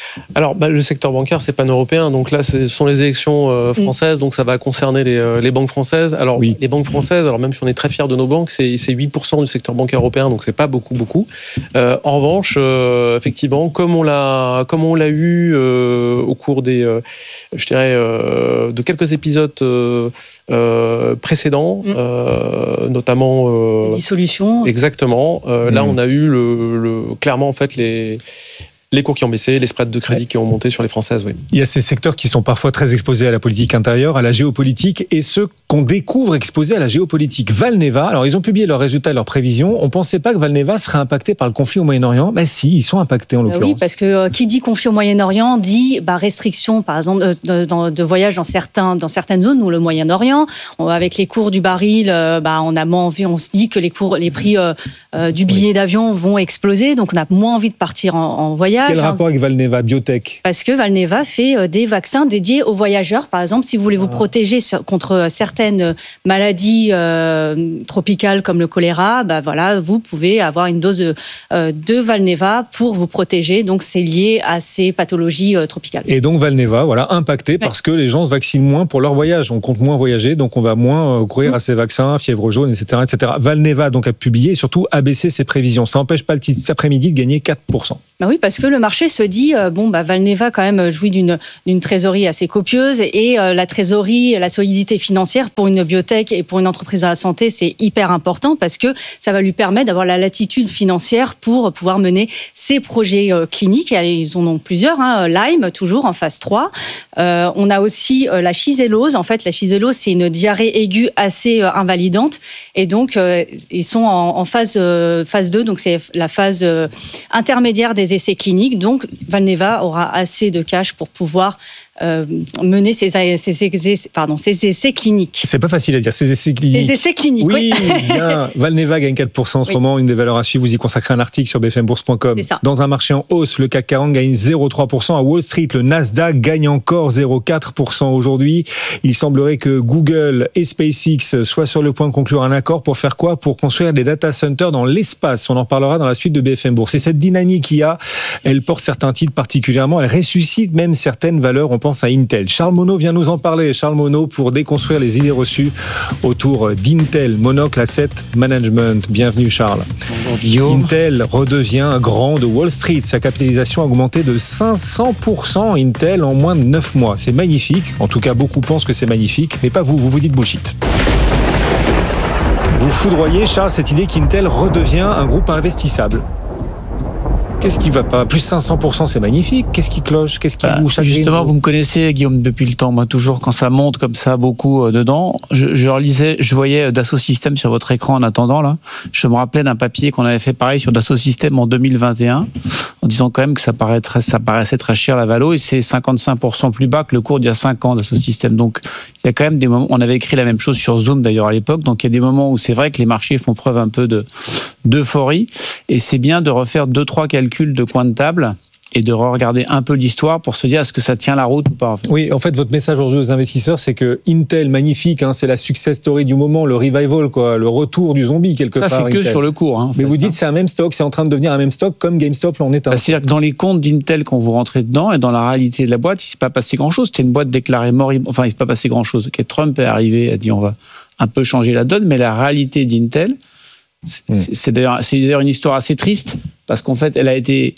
Alors, bah, le secteur bancaire, c'est pan-européen. Donc là, ce sont les élections euh, françaises, mmh. donc ça va concerner les, euh, les banques françaises. Alors, oui. les banques françaises, alors même si on est très fiers de nos banques, c'est, c'est huit pour cent du secteur bancaire européen, donc c'est pas beaucoup, beaucoup. Euh, en revanche, euh, effectivement, comme on l'a, comme on l'a eu euh, au cours des, euh, je dirais, euh, de quelques épisodes euh, euh, précédents, mmh. euh, notamment euh, dissolution. Exactement. Euh, mmh. Là, on a eu le, le, clairement en fait les Les cours qui ont baissé, les spreads de crédit ouais. qui ont monté sur les françaises, oui. Il y a ces secteurs qui sont parfois très exposés à la politique intérieure, à la géopolitique, et ceux qu'on découvre exposés à la géopolitique. Valneva, alors ils ont publié leurs résultats et leurs prévisions. On ne pensait pas que Valneva serait impacté par le conflit au Moyen-Orient. Ben si, ils sont impactés en bah l'occurrence. Oui, parce que euh, qui dit conflit au Moyen-Orient dit bah, restriction, par exemple, euh, de, de, de voyage dans, certains, dans certaines zones où le Moyen-Orient, on, avec les cours du baril, euh, bah, on a moins envie, on se dit que les, cours, les prix euh, euh, du billet oui. d'avion vont exploser, donc on a moins envie de partir en, en voyage. Quel rapport avec Valneva, biotech? Parce que Valneva fait des vaccins dédiés aux voyageurs. Par exemple, si vous voulez vous ah. protéger contre certaines maladies euh, tropicales comme le choléra, bah voilà, vous pouvez avoir une dose de, euh, de Valneva pour vous protéger. Donc, c'est lié à ces pathologies euh, tropicales. Et donc, Valneva, voilà, impacté ouais. parce que les gens se vaccinent moins pour leur voyage. On compte moins voyager, donc on va moins euh, courir mmh. à ces vaccins, fièvre jaune, et cetera, et cetera. Valneva donc a publié et surtout abaissé ses prévisions. Ça n'empêche pas le titre cet après-midi de gagner quatre pour cent. Bah oui, parce que le marché se dit, euh, bon, bah, Valneva quand même jouit d'une, d'une trésorerie assez copieuse et euh, la trésorerie, la solidité financière pour une biotech et pour une entreprise de la santé, c'est hyper important parce que ça va lui permettre d'avoir la latitude financière pour pouvoir mener ses projets euh, cliniques. Et ils en ont plusieurs, hein, Lyme, toujours en phase trois. Euh, on a aussi euh, la chizellose. En fait, la chizellose, c'est une diarrhée aiguë assez euh, invalidante et donc euh, ils sont en, en phase, euh, phase deux, donc c'est la phase euh, intermédiaire des essais cliniques. Donc, Valneva aura assez de cash pour pouvoir euh, mener ses, ses, ses, pardon, ses essais cliniques. C'est pas facile à dire, ces essais cliniques. Ces essais cliniques, oui. oui. Bien. Valneva gagne quatre pour cent en ce oui. moment, une des valeurs à suivre. Vous y consacrez un article sur b f m bourse point com. Dans un marché en hausse, le C A C quarante gagne zéro virgule trois pour cent. À Wall Street, le Nasdaq gagne encore zéro virgule quatre pour cent aujourd'hui. Il semblerait que Google et SpaceX soient sur le point de conclure un accord pour faire quoi? Pour construire des data centers dans l'espace. On en reparlera dans la suite de B F M Bourse. Et cette dynamique qu'il y a, elle porte certains titres particulièrement, elle ressuscite même certaines valeurs. On pense à Intel. Charles Monod vient nous en parler. Charles Monod pour déconstruire les idées reçues autour d'Intel, Monocle Asset Management. Bienvenue Charles. Bonjour Guillaume. Intel redevient un grand de Wall Street. Sa capitalisation a augmenté de cinq cents pour cent. Intel en moins de neuf mois. C'est magnifique. En tout cas, beaucoup pensent que c'est magnifique, mais pas vous. Vous vous dites bullshit. Vous foudroyez, Charles, cette idée qu'Intel redevient un groupe investissable. Qu'est-ce qui va pas? Plus cinq cents pour cent, c'est magnifique. Qu'est-ce qui cloche? Qu'est-ce qui bah, vous chagrine? Justement, vous me connaissez, Guillaume, depuis le temps. Moi, toujours, quand ça monte comme ça, beaucoup euh, dedans, je, je relisais, je voyais Dassault Systèmes sur votre écran en attendant, là. Je me rappelais d'un papier qu'on avait fait pareil sur Dassault Systèmes en deux mille vingt et un, en disant quand même que ça, paraît très, ça paraissait très cher, la valo, et c'est cinquante-cinq pour cent plus bas que le cours d'il y a cinq ans, Dassault Systèmes. Donc, il y a quand même des moments, on avait écrit la même chose sur Zoom, d'ailleurs, à l'époque. Donc, il y a des moments où c'est vrai que les marchés font preuve un peu de, d'euphorie, et c'est bien de refaire deux, trois calculs de coin de table et de regarder un peu l'histoire pour se dire est-ce que ça tient la route ou pas. En fait. Oui, en fait, votre message aujourd'hui aux investisseurs, c'est que Intel, magnifique, hein, c'est la success story du moment, le revival, quoi, le retour du zombie quelque ça, part. Ça, c'est que Intel. Sur le cours. Hein, Mais fait, vous dites hein. c'est un même stock, c'est en train de devenir un même stock comme GameStop l'en est un. Bah, c'est-à-dire que dans les comptes d'Intel, quand vous rentrez dedans et dans la réalité de la boîte, il ne s'est pas passé grand-chose. C'était une boîte déclarée mort. Enfin, il ne s'est pas passé grand-chose. Okay, Trump est arrivé, a dit on va un peu changer la donne, mais la réalité d'Intel, c'est, mmh. c'est, d'ailleurs, c'est d'ailleurs une histoire assez triste parce qu'en fait, elle a été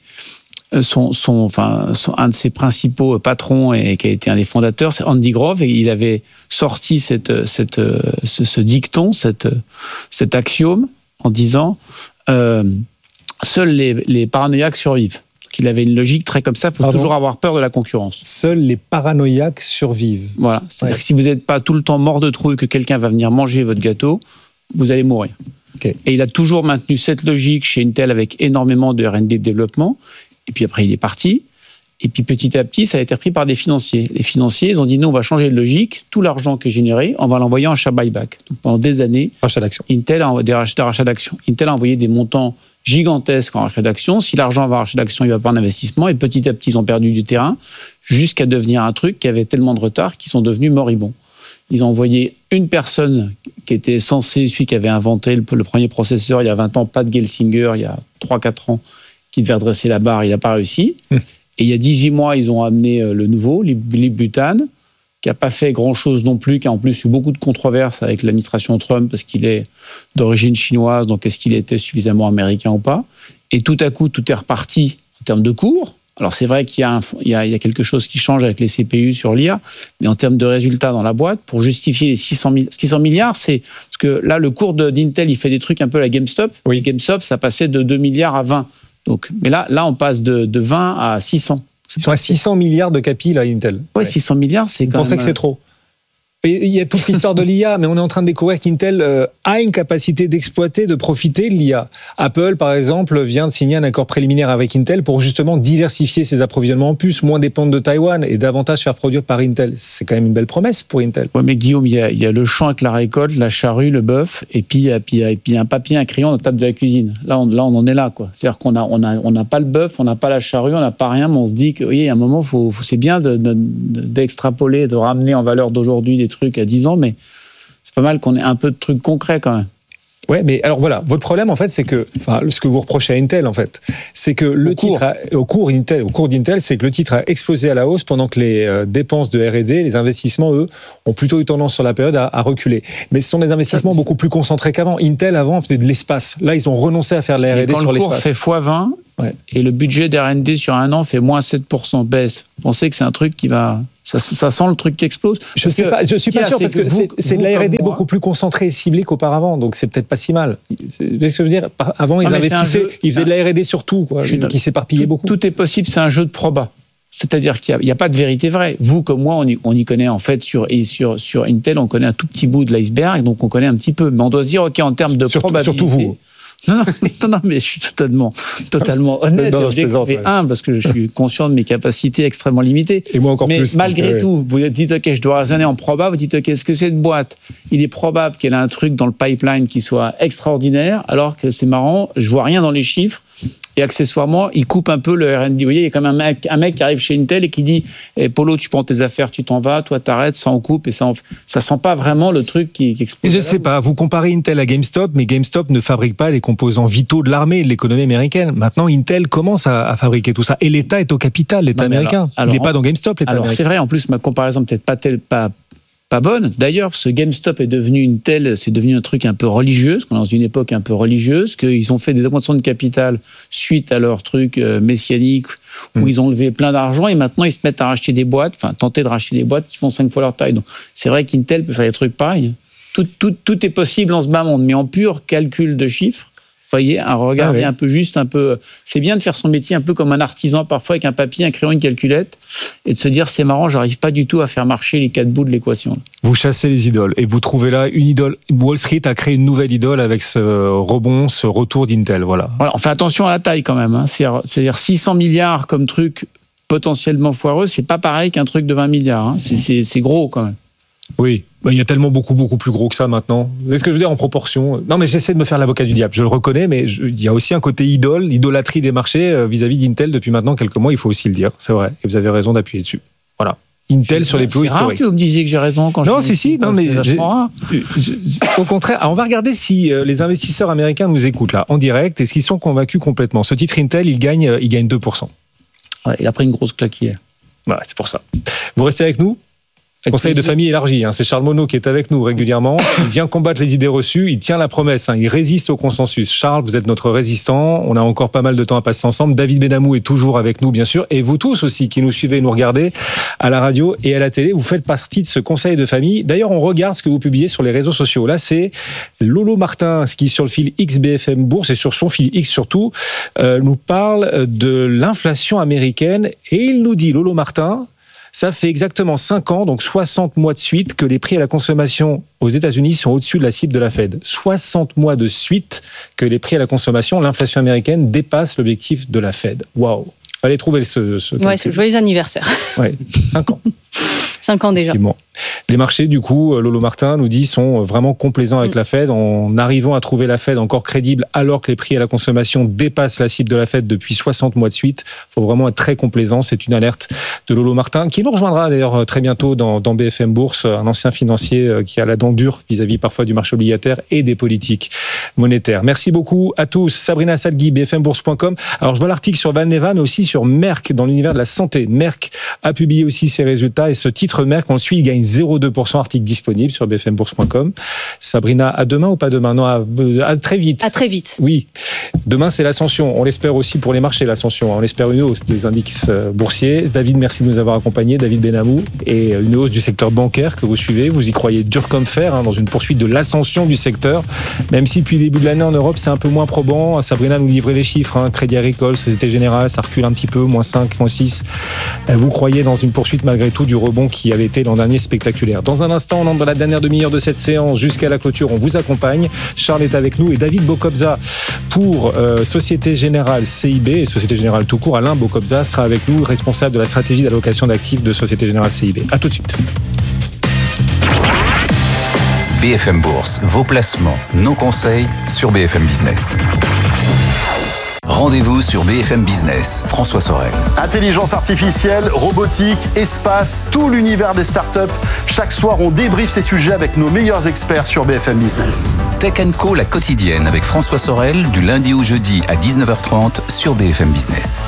Son, son, enfin, son, un de ses principaux patrons et qui a été un des fondateurs, c'est Andy Grove, et il avait sorti cette, cette, ce, ce dicton, cette, cet axiome, en disant euh, seuls les, les paranoïaques survivent. Donc, il avait une logique très comme ça, il faut Pardon. toujours avoir peur de la concurrence. Seuls les paranoïaques survivent. Voilà, c'est-à-dire ouais. que si vous n'êtes pas tout le temps mort de trouille que quelqu'un va venir manger votre gâteau, vous allez mourir. Okay. Et il a toujours maintenu cette logique chez Intel avec énormément de R and D de développement. Et puis après, il est parti. Et puis petit à petit, ça a été repris par des financiers. Les financiers, ils ont dit non, on va changer de logique. Tout l'argent qui est généré, on va l'envoyer en share buyback. Donc pendant des années, rachat d'actions. Intel a des rachats, rachats d'actions. Intel a envoyé des montants gigantesques en rachat d'actions. Si l'argent va en rachat d'actions, il va pas en investissement. Et petit à petit, ils ont perdu du terrain jusqu'à devenir un truc qui avait tellement de retard qu'ils sont devenus moribonds. Ils ont envoyé une personne qui était censée, celui qui avait inventé le, le premier processeur il y a vingt ans, Pat Gelsinger, il y a trois quatre ans, qui devait redresser la barre, il n'a pas réussi. Mmh. Et il y a dix-huit mois, ils ont amené le nouveau, l'ibuprofène, qui n'a pas fait grand-chose non plus, qui a en plus eu beaucoup de controverses avec l'administration Trump parce qu'il est d'origine chinoise, donc est-ce qu'il était suffisamment américain ou pas? Et tout à coup, tout est reparti en termes de cours. Alors c'est vrai qu'il y a, un, il y a, il y a quelque chose qui change avec les C P U sur l'I A, mais en termes de résultats dans la boîte, pour justifier les six cents milliards, c'est parce que là, le cours de, d'Intel, il fait des trucs un peu à la GameStop. Oui. GameStop, ça passait de deux milliards à vingt. Donc, mais là, là, on passe de, de vingt à six cents. Ils sont à six cents milliards de capi, là, Intel. Oui, ouais. six cents milliards, c'est Vous quand pensez même... que c'est trop? Et il y a toute l'histoire de l'I A, mais on est en train de découvrir qu'Intel euh, a une capacité d'exploiter, de profiter de l'I A. Apple, par exemple, vient de signer un accord préliminaire avec Intel pour justement diversifier ses approvisionnements en puces, moins dépendre de Taïwan et davantage faire produire par Intel. C'est quand même une belle promesse pour Intel. Oui, mais Guillaume, il y a, il y a le champ avec la récolte, la charrue, le bœuf, et puis il y a, puis, et puis un papier, un crayon dans la table de la cuisine. Là, on, là, on en est là, quoi. C'est-à-dire qu'on a, on a, on n'a pas le bœuf, on n'a pas la charrue, on n'a pas rien, mais on se dit que, oui, à un moment, faut, faut, c'est bien de, de, d'extrapoler, de ramener en valeur d'aujourd'hui des trucs à dix ans, mais c'est pas mal qu'on ait un peu de trucs concrets quand même. Ouais, mais alors voilà, votre problème en fait, c'est que, enfin, ce que vous reprochez à Intel en fait, c'est que le au titre, a, au cours Intel, au cours d'Intel, c'est que le titre a explosé à la hausse pendant que les euh, dépenses de R et D, les investissements, eux, ont plutôt eu tendance sur la période à, à reculer. Mais ce sont des investissements beaucoup plus concentrés qu'avant. Intel avant faisait de l'espace. Là, ils ont renoncé à faire de la R et D sur l'espace. Quand le cours fait fois vingt ouais. et le budget d'R et D sur un an fait moins sept pour cent baisse, vous pensez que c'est un truc qui va... Ça, ça sent le truc qui explose. Je sais pas, je suis pas sûr parce que, que c'est, c'est de la R et D beaucoup plus concentrée et ciblée qu'auparavant, donc c'est peut-être pas si mal. C'est, vous voyez ce que je veux dire? Avant, ils non, investissaient, jeu, ils faisaient de la R et D sur tout, quoi, qui s'éparpillaient beaucoup. Tout est possible, c'est un jeu de proba. C'est-à-dire qu'il n'y a, a pas de vérité vraie. Vous, comme moi, on y, on y connaît en fait sur, et sur, sur Intel, on connaît un tout petit bout de l'iceberg, donc on connaît un petit peu. Mais on doit se dire, OK, en termes de surtout, probabilité... Surtout vous. Non, non, non, non, mais je suis totalement, totalement honnête non, et ouais. humble parce que je suis conscient de mes capacités extrêmement limitées. Et moi encore mais plus. Mais malgré donc, tout, vous dites, OK, je dois raisonner en probable, vous dites, OK, est-ce que cette boîte, il est probable qu'elle a un truc dans le pipeline qui soit extraordinaire, alors que c'est marrant, je vois rien dans les chiffres. Et accessoirement, il coupe un peu le R and D. Vous voyez, il y a quand même un mec, un mec qui arrive chez Intel et qui dit hey, « Polo, tu prends tes affaires, tu t'en vas, toi t'arrêtes, ça en coupe. » Et ça, en... ça sent pas vraiment le truc qui, qui explose. Je sais pas, vous comparez Intel à GameStop, mais GameStop ne fabrique pas les composants vitaux de l'armée et de l'économie américaine. Maintenant, Intel commence à, à fabriquer tout ça. Et l'État est au capital, l'État non, américain. Alors, alors, il n'est pas dans GameStop, l'État alors, américain. C'est vrai, en plus, ma comparaison peut-être pas telle... Pas... pas bonne. D'ailleurs, ce GameStop est devenu une telle, c'est devenu un truc un peu religieux, parce qu'on est dans une époque un peu religieuse, qu'ils ont fait des augmentations de capital suite à leur truc euh, messianique, où mmh. ils ont levé plein d'argent, et maintenant ils se mettent à racheter des boîtes, enfin tenter de racheter des boîtes qui font cinq fois leur taille. Donc c'est vrai qu'Intel peut faire des trucs pareils. Tout, tout, tout est possible en ce bas monde, mais en pur calcul de chiffres, vous voyez, un regard ah oui. un peu juste, un peu. C'est bien de faire son métier un peu comme un artisan, parfois avec un papier, un crayon, une calculette, et de se dire c'est marrant, j'arrive pas du tout à faire marcher les quatre bouts de l'équation. Vous chassez les idoles et vous trouvez là une idole. Wall Street a créé une nouvelle idole avec ce rebond, ce retour d'Intel, voilà. voilà on fait attention à la taille quand même. Hein. C'est-à-dire, c'est-à-dire six cents milliards comme truc potentiellement foireux, c'est pas pareil qu'un truc de vingt milliards. Hein. C'est, c'est, c'est gros quand même. Oui, bah, il y a tellement beaucoup, beaucoup plus gros que ça maintenant. C'est ce que je veux dire en proportion. Non, mais j'essaie de me faire l'avocat du diable, je le reconnais, mais je, il y a aussi un côté idole, idolâtrie des marchés euh, vis-à-vis d'Intel depuis maintenant quelques mois, il faut aussi le dire, c'est vrai. Et vous avez raison d'appuyer dessus. Voilà. Intel sur les plus historiques. C'est rare que vous me disiez que j'ai raison quand non, je si, si, non, mais j'ai, au contraire, alors on va regarder si euh, les investisseurs américains nous écoutent là, en direct, et s'ils sont convaincus complètement. Ce titre Intel, il gagne, euh, il gagne deux pour cent. Ouais, il a pris une grosse claque hier. Voilà, c'est pour ça. Vous restez avec nous ? Conseil de famille élargi, hein. C'est Charles Monod qui est avec nous régulièrement. Il vient combattre les idées reçues, il tient la promesse, hein. Il résiste au consensus. Charles, vous êtes notre résistant, on a encore pas mal de temps à passer ensemble. David Benamou est toujours avec nous, bien sûr, et vous tous aussi qui nous suivez, nous regardez à la radio et à la télé, vous faites partie de ce conseil de famille. D'ailleurs, on regarde ce que vous publiez sur les réseaux sociaux. Là, c'est Lolo Martin, ce qui sur le fil X B F M Bourse et sur son fil X surtout, euh, nous parle de l'inflation américaine et il nous dit, Lolo Martin, ça fait exactement cinq ans, donc soixante mois de suite, que les prix à la consommation aux États-Unis sont au-dessus de la cible de la Fed. soixante mois de suite que les prix à la consommation, l'inflation américaine dépasse l'objectif de la Fed. Waouh! Fallait trouver ce. ce ouais, c'est joyeux anniversaire. Ouais, cinq ans. cinq ans déjà. Les marchés, du coup, Lolo Martin nous dit, sont vraiment complaisants avec mmh. la Fed en arrivant à trouver la Fed encore crédible alors que les prix à la consommation dépassent la cible de la Fed depuis soixante mois de suite. Il faut vraiment être très complaisant. C'est une alerte de Lolo Martin qui nous rejoindra d'ailleurs très bientôt dans, dans B F M Bourse, un ancien financier qui a la dent dure vis-à-vis parfois du marché obligataire et des politiques monétaires. Merci beaucoup à tous. Sabrina Salgui, B F M bourse point com. Alors je vois l'article sur Valneva mais aussi sur Merck dans l'univers de la santé. Merck a publié aussi ses résultats et ce titre Merck, on le suit, il gagne zéro virgule deux pour cent, article disponible sur B F M bourse point com. Sabrina, à demain ou pas demain? Non, à, à très vite. À très vite. Oui. Demain, c'est l'ascension. On l'espère aussi pour les marchés, l'ascension. On espère une hausse des indices boursiers. David, merci de nous avoir accompagnés. David Benamou. Et une hausse du secteur bancaire que vous suivez. Vous y croyez dur comme fer, hein, dans une poursuite de l'ascension du secteur. Même si depuis le début de l'année en Europe, c'est un peu moins probant. Sabrina nous livrait les chiffres. Hein. Crédit Agricole, Société Générale, ça recule un petit peu. moins cinq, moins six. Vous croyez dans une poursuite malgré tout du rebond qui avait été l'an dernier spectaculaire. Dans un instant, on entre dans la dernière demi-heure de cette séance. Jusqu'à la clôture, on vous accompagne. Charles est avec nous et David Bokobza pour euh, Société Générale C I B et Société Générale tout court. Alain Bokobza sera avec nous, responsable de la stratégie d'allocation d'actifs de Société Générale C I B. À tout de suite. B F M Bourse, vos placements, nos conseils sur B F M Business. Rendez-vous sur B F M Business. François Sorel. Intelligence artificielle, robotique, espace, tout l'univers des startups. Chaque soir, on débriefe ces sujets avec nos meilleurs experts sur B F M Business. Tech and Co, la quotidienne avec François Sorel, du lundi au jeudi à dix-neuf heures trente sur B F M Business.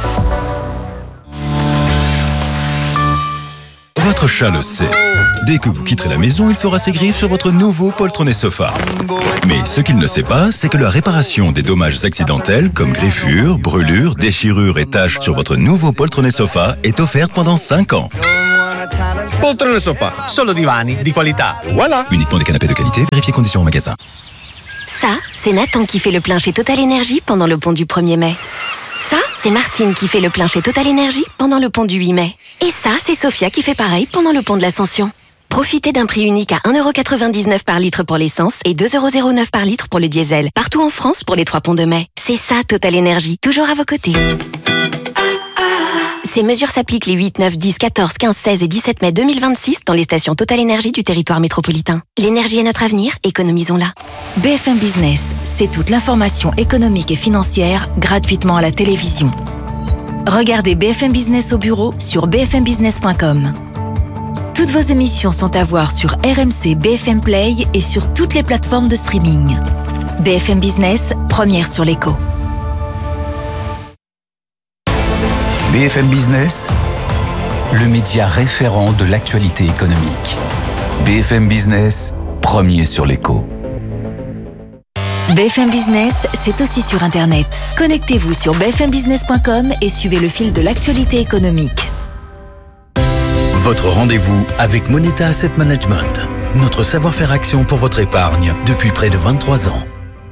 Votre chat le sait. Dès que vous quitterez la maison, il fera ses griffes sur votre nouveau poltronné sofa. Mais ce qu'il ne sait pas, c'est que la réparation des dommages accidentels, comme griffures, brûlures, déchirures et taches sur votre nouveau poltronné sofa, est offerte pendant cinq ans. Poltrone sofa, solo divani di qualità. Voilà. Uniquement des canapés de qualité, vérifiez conditions au magasin. Ça, c'est Nathan qui fait le plein chez Total Energy pendant le pont du premier mai. Ça, c'est Martine qui fait le plein chez Total Energy pendant le pont du huit mai. Et ça, c'est Sophia qui fait pareil pendant le pont de l'Ascension. Profitez d'un prix unique à un euro quatre-vingt-dix-neuf par litre pour l'essence et deux euros zéro neuf par litre pour le diesel. Partout en France pour les trois ponts de mai. C'est ça, Total Energy. Toujours à vos côtés. Ces mesures s'appliquent les huit, neuf, dix, quatorze, quinze, seize et dix-sept mai deux mille vingt-six dans les stations Total Energy du territoire métropolitain. L'énergie est notre avenir, économisons-la. B F M Business, c'est toute l'information économique et financière gratuitement à la télévision. Regardez B F M Business au bureau sur b f m business point com. Toutes vos émissions sont à voir sur R M C B F M Play et sur toutes les plateformes de streaming. B F M Business, première sur l'écho. B F M Business, le média référent de l'actualité économique. B F M Business, premier sur l'écho. B F M Business, c'est aussi sur Internet. Connectez-vous sur b f m business point com et suivez le fil de l'actualité économique. Votre rendez-vous avec Moneta Asset Management. Notre savoir-faire action pour votre épargne depuis près de vingt-trois ans.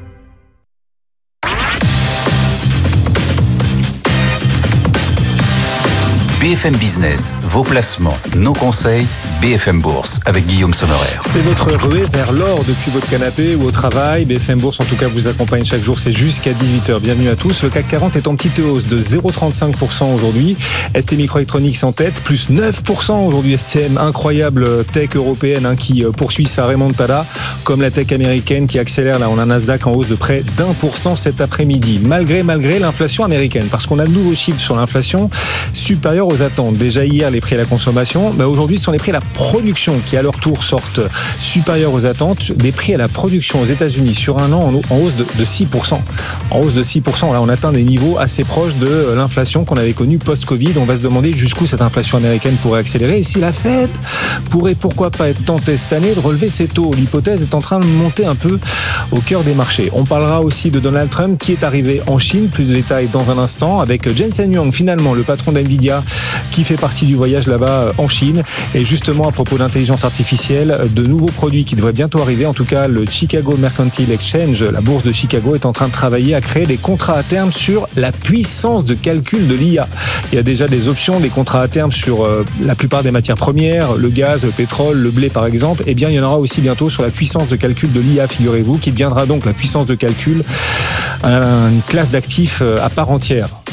B F M Business, vos placements, nos conseils, B F M Bourse avec Guillaume Sommerer. C'est votre ruée vers l'or depuis votre canapé ou au travail. B F M Bourse en tout cas vous accompagne chaque jour, c'est jusqu'à dix-huit heures. Bienvenue à tous. Le C A C quarante est en petite hausse de zéro virgule trente-cinq pour cent aujourd'hui. S T Microelectronics en tête, plus neuf pour cent aujourd'hui. S T M, incroyable tech européenne hein, qui poursuit sa remontada, comme la tech américaine qui accélère. Là, on a un Nasdaq en hausse de près d'un pour cent cet après-midi, malgré malgré l'inflation américaine, parce qu'on a de nouveaux chiffres sur l'inflation supérieurs aux attentes. Déjà hier, les prix à la consommation, mais aujourd'hui, ce sont les prix à la production qui, à leur tour, sortent supérieurs aux attentes. Des prix à la production aux États-Unis sur un an en hausse de, de six pour cent. En hausse de six pour cent, là, on atteint des niveaux assez proches de l'inflation qu'on avait connue post-Covid. On va se demander jusqu'où cette inflation américaine pourrait accélérer et si la Fed pourrait, pourquoi pas, être tentée cette année de relever ses taux. L'hypothèse est en train de monter un peu au cœur des marchés. On parlera aussi de Donald Trump qui est arrivé en Chine. Plus de détails dans un instant avec Jensen Huang, finalement, le patron d'NVIDIA, qui fait partie du voyage là-bas en Chine. Et justement, à propos d'intelligence artificielle, de nouveaux produits qui devraient bientôt arriver. En tout cas, le Chicago Mercantile Exchange, la bourse de Chicago, est en train de travailler à créer des contrats à terme sur la puissance de calcul de l'I A. Il y a déjà des options, des contrats à terme sur euh, la plupart des matières premières, le gaz, le pétrole, le blé par exemple. Eh bien, il y en aura aussi bientôt sur la puissance de calcul de l'I A, figurez-vous, qui deviendra donc la puissance de calcul, une classe d'actifs à part entière.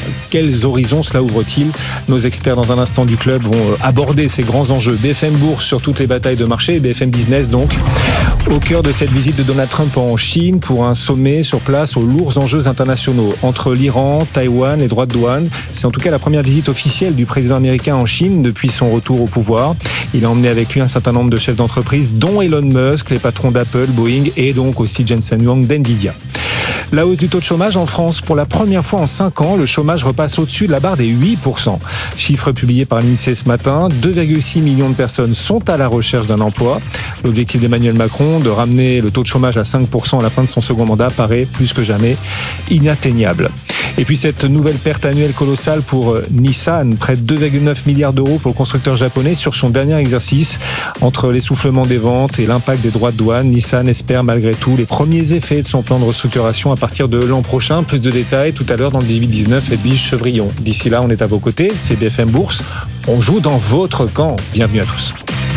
quels horizons cela ouvre-t-il? Nos experts dans un instant du club vont aborder ces grands enjeux. B F M Bourse sur toutes les batailles de marché et B F M Business donc au cœur de cette visite de Donald Trump en Chine pour un sommet sur place aux lourds enjeux internationaux entre l'Iran, Taïwan, les droits de douane. C'est en tout cas la première visite officielle du président américain en Chine depuis son retour au pouvoir. Il a emmené avec lui un certain nombre de chefs d'entreprise dont Elon Musk, les patrons d'Apple, Boeing et donc aussi Jensen Huang d'Nvidia. La hausse du taux de chômage en France. Pour la première fois en cinq ans, le chômage repasse au-dessus de la barre des huit pour cent. Chiffre publié par l'INSEE ce matin, deux virgule six millions de personnes sont à la recherche d'un emploi. L'objectif d'Emmanuel Macron de ramener le taux de chômage à cinq pour cent à la fin de son second mandat paraît plus que jamais inatteignable. Et puis cette nouvelle perte annuelle colossale pour Nissan, près de deux virgule neuf milliards d'euros pour le constructeur japonais sur son dernier exercice. Entre l'essoufflement des ventes et l'impact des droits de douane, Nissan espère malgré tout les premiers effets de son plan de restructuration à partir de l'an prochain. Plus de détails tout à l'heure dans le dix-huit dix-neuf, Edwige Chevrillon. D'ici là, on est à vos côtés, c'est B F M Bourse. On joue dans votre camp. Bienvenue à tous.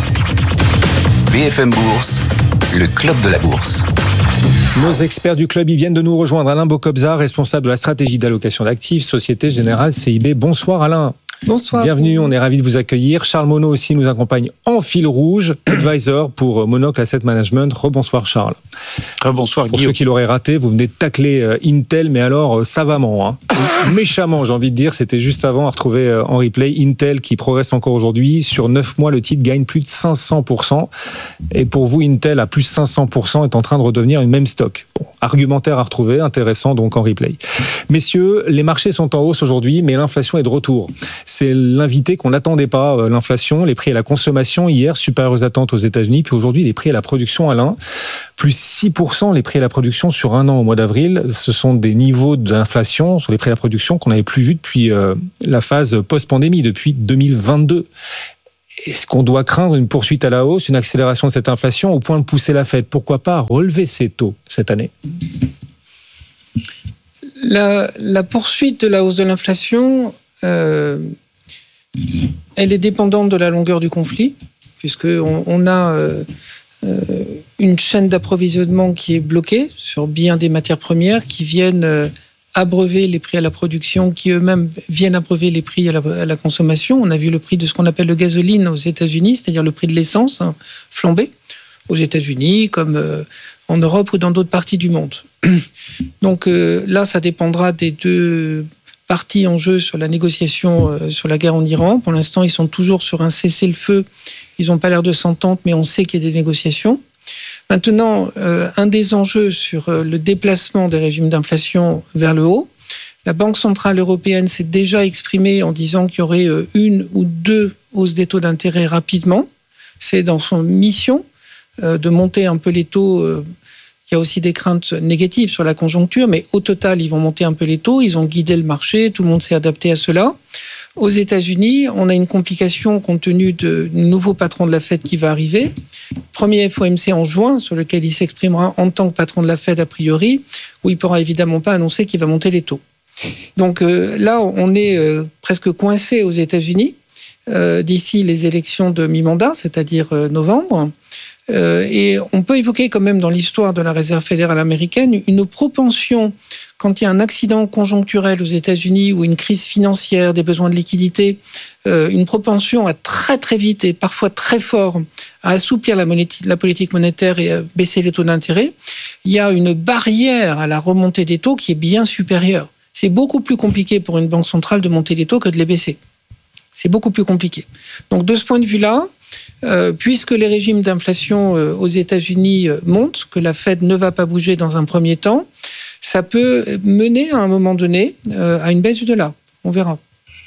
B F M Bourse, le club de la bourse. Nos experts du club, ils viennent de nous rejoindre. Alain Bocobza, responsable de la stratégie d'allocation d'actifs, Société Générale C I B. Bonsoir Alain. Bonsoir. Bienvenue, on est ravis de vous accueillir. Charles Monod aussi nous accompagne en fil rouge, advisor pour Monocle Asset Management. Rebonsoir Charles. Rebonsoir Guillaume. Pour ceux qui l'auraient raté, vous venez de tacler Intel, mais alors savamment, hein. méchamment j'ai envie de dire. C'était juste avant à retrouver en replay. Intel qui progresse encore aujourd'hui. Sur neuf mois, le titre gagne plus de cinq cents pour cent. Et pour vous, Intel à plus de cinq cents pour cent est en train de redevenir une même stock. Bon, argumentaire à retrouver, intéressant donc en replay. Messieurs, les marchés sont en hausse aujourd'hui, mais l'inflation est de retour. C'est l'invité qu'on n'attendait pas, l'inflation, les prix à la consommation hier supérieurs aux attentes aux États-Unis, puis aujourd'hui les prix à la production, Alain, plus six pour cent les prix à la production sur un an au mois d'avril. Ce sont des niveaux d'inflation sur les prix à la production qu'on n'avait plus vus depuis euh, la phase post-pandémie, depuis deux mille vingt-deux. Est-ce qu'on doit craindre une poursuite à la hausse, une accélération de cette inflation au point de pousser la Fed? Pourquoi pas relever ces taux cette année? La, la poursuite de la hausse de l'inflation, euh, elle est dépendante de la longueur du conflit, puisqu'on on a euh, euh, une chaîne d'approvisionnement qui est bloquée sur bien des matières premières qui viennent euh, abreuver les prix à la production, qui eux-mêmes viennent abreuver les prix à la, à la consommation. On a vu le prix de ce qu'on appelle le gasoline aux États-Unis, c'est-à-dire le prix de l'essence, hein, flambé aux États-Unis, comme euh, en Europe ou dans d'autres parties du monde. Donc euh, là, ça dépendra des deux parties en jeu sur la négociation euh, sur la guerre en Iran. Pour l'instant, ils sont toujours sur un cessez-le-feu. Ils n'ont pas l'air de s'entendre, mais on sait qu'il y a des négociations. Maintenant, euh, un des enjeux sur euh, le déplacement des régimes d'inflation vers le haut, la Banque centrale européenne s'est déjà exprimée en disant qu'il y aurait euh, une ou deux hausses des taux d'intérêt rapidement. C'est dans son mission euh, de monter un peu les taux. Euh, il y a aussi des craintes négatives sur la conjoncture, mais au total, ils vont monter un peu les taux. Ils ont guidé le marché, tout le monde s'est adapté à cela. Aux États-Unis, on a une complication compte tenu du nouveau patron de la Fed qui va arriver. Premier F O M C en juin, sur lequel il s'exprimera en tant que patron de la Fed a priori, où il ne pourra évidemment pas annoncer qu'il va monter les taux. Donc euh, là, on est euh, presque coincé aux États-Unis euh, d'ici les élections de mi-mandat, c'est-à-dire euh, novembre. Euh, et on peut évoquer quand même dans l'histoire de la Réserve fédérale américaine une propension, quand il y a un accident conjoncturel aux États-Unis ou une crise financière, des besoins de liquidité, euh, une propension à très très vite et parfois très fort à assouplir la, monéti- la politique monétaire et à baisser les taux d'intérêt. Il y a une barrière à la remontée des taux qui est bien supérieure. C'est beaucoup plus compliqué pour une banque centrale de monter les taux que de les baisser. C'est beaucoup plus compliqué. Donc de ce point de vue-là, Euh, puisque les régimes d'inflation euh, aux États-Unis euh, montent, que la Fed ne va pas bouger dans un premier temps, ça peut mener à un moment donné euh, à une baisse du dollar. On verra.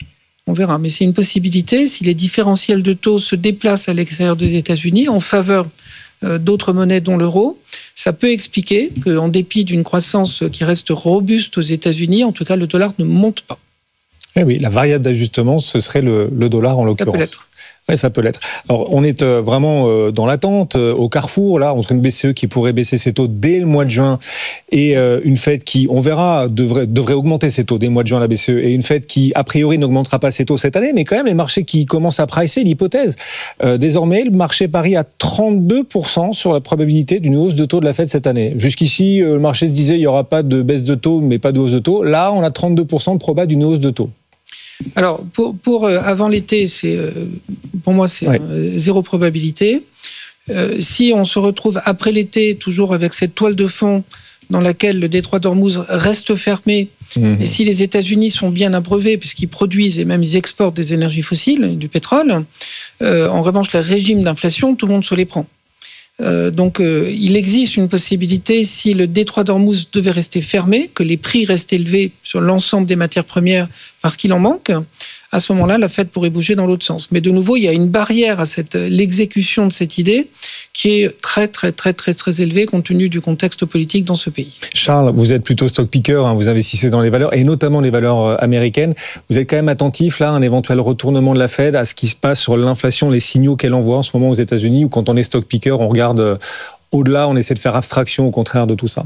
On verra. Mais c'est une possibilité. Si les différentiels de taux se déplacent à l'extérieur des États-Unis en faveur euh, d'autres monnaies dont l'euro, ça peut expliquer qu'en dépit d'une croissance qui reste robuste aux États-Unis, en tout cas, le dollar ne monte pas. Eh oui, la variable d'ajustement, ce serait le, le dollar en l'occurrence. Ça peut l'être. Oui, ça peut l'être. Alors, on est euh, vraiment euh, dans l'attente, euh, au carrefour, là, entre une B C E qui pourrait baisser ses taux dès le mois de juin et euh, une Fed qui, on verra, devrait, devrait augmenter ses taux dès le mois de juin, la B C E, et une Fed qui, a priori, n'augmentera pas ses taux cette année, mais quand même, les marchés qui commencent à pricer l'hypothèse. Euh, désormais, le marché parie à trente-deux pour cent sur la probabilité d'une hausse de taux de la Fed cette année. Jusqu'ici, euh, le marché se disait il n'y aura pas de baisse de taux, mais pas de hausse de taux. Là, on a trente-deux pour cent de proba d'une hausse de taux. Alors, pour, pour euh, avant l'été, c'est, euh, pour moi, c'est ouais. euh, zéro probabilité. Euh, si on se retrouve après l'été, toujours avec cette toile de fond dans laquelle le détroit d'Ormuz reste fermé, mmh. et si les États-Unis sont bien abreuvés, puisqu'ils produisent et même ils exportent des énergies fossiles, du pétrole, euh, en revanche, les régimes d'inflation, tout le monde se les prend. Euh, donc, euh, il existe une possibilité, si le détroit d'Ormuz devait rester fermé, que les prix restent élevés sur l'ensemble des matières premières parce qu'il en manque, à ce moment-là, la Fed pourrait bouger dans l'autre sens. Mais de nouveau, il y a une barrière à cette, l'exécution de cette idée qui est très, très, très, très, très élevée compte tenu du contexte politique dans ce pays. Charles, vous êtes plutôt stock picker, hein, vous investissez dans les valeurs, et notamment les valeurs américaines. Vous êtes quand même attentif, là, à un éventuel retournement de la Fed, à ce qui se passe sur l'inflation, les signaux qu'elle envoie en ce moment aux États-Unis, ou quand on est stock picker, on regarde euh, au-delà, on essaie de faire abstraction au contraire de tout ça.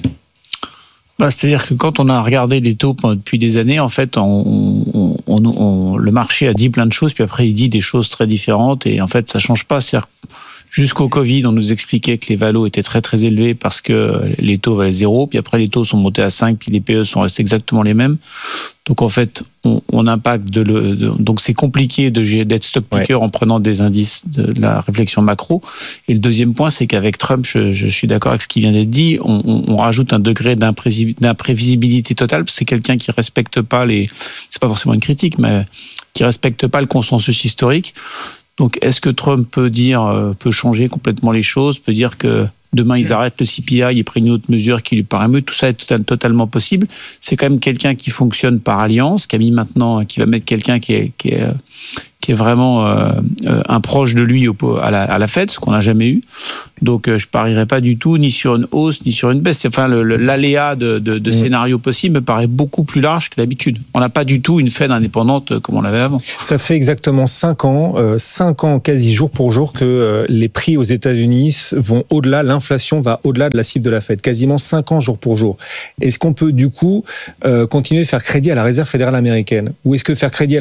Bah, c'est-à-dire que quand on a regardé les taux depuis des années, en fait, on, on, on, on, le marché a dit plein de choses, puis après il dit des choses très différentes, et en fait ça change pas. C'est-à-dire jusqu'au Covid, on nous expliquait que les valos étaient très très élevés parce que les taux valaient zéro, puis après les taux sont montés à cinq, puis les P E sont restés exactement les mêmes. Donc en fait, on, on impacte de le, de, donc c'est compliqué de, d'être stock picker ouais. en prenant des indices de, de la réflexion macro. Et le deuxième point, c'est qu'avec Trump, je, je suis d'accord avec ce qui vient d'être dit, on, on, on rajoute un degré d'imprévisibilité totale, parce que c'est quelqu'un qui respecte pas les, c'est pas forcément une critique, mais qui respecte pas le consensus historique. Donc, est-ce que Trump peut dire, peut changer complètement les choses, peut dire que demain ils arrêtent le C P I, ils prennent une autre mesure qui lui paraît mieux, tout ça est total, totalement possible. C'est quand même quelqu'un qui fonctionne par alliance, qui a mis maintenant, qui va mettre quelqu'un qui est, qui est, qui est vraiment euh, un proche de lui au, à, la, à la Fed, ce qu'on n'a jamais eu. Donc, euh, je parierais pas du tout ni sur une hausse ni sur une baisse. Enfin, le, le, l'aléa de, de, de mmh. scénario possible me paraît beaucoup plus large que d'habitude. On n'a pas du tout une Fed indépendante comme on l'avait avant. Ça fait exactement cinq ans, euh, cinq ans quasi jour pour jour que euh, les prix aux États-Unis vont au-delà, l'inflation va au-delà de la cible de la Fed. Quasiment cinq ans jour pour jour. Est-ce qu'on peut du coup euh, continuer de faire crédit à la Réserve fédérale américaine, ou est-ce que faire crédit à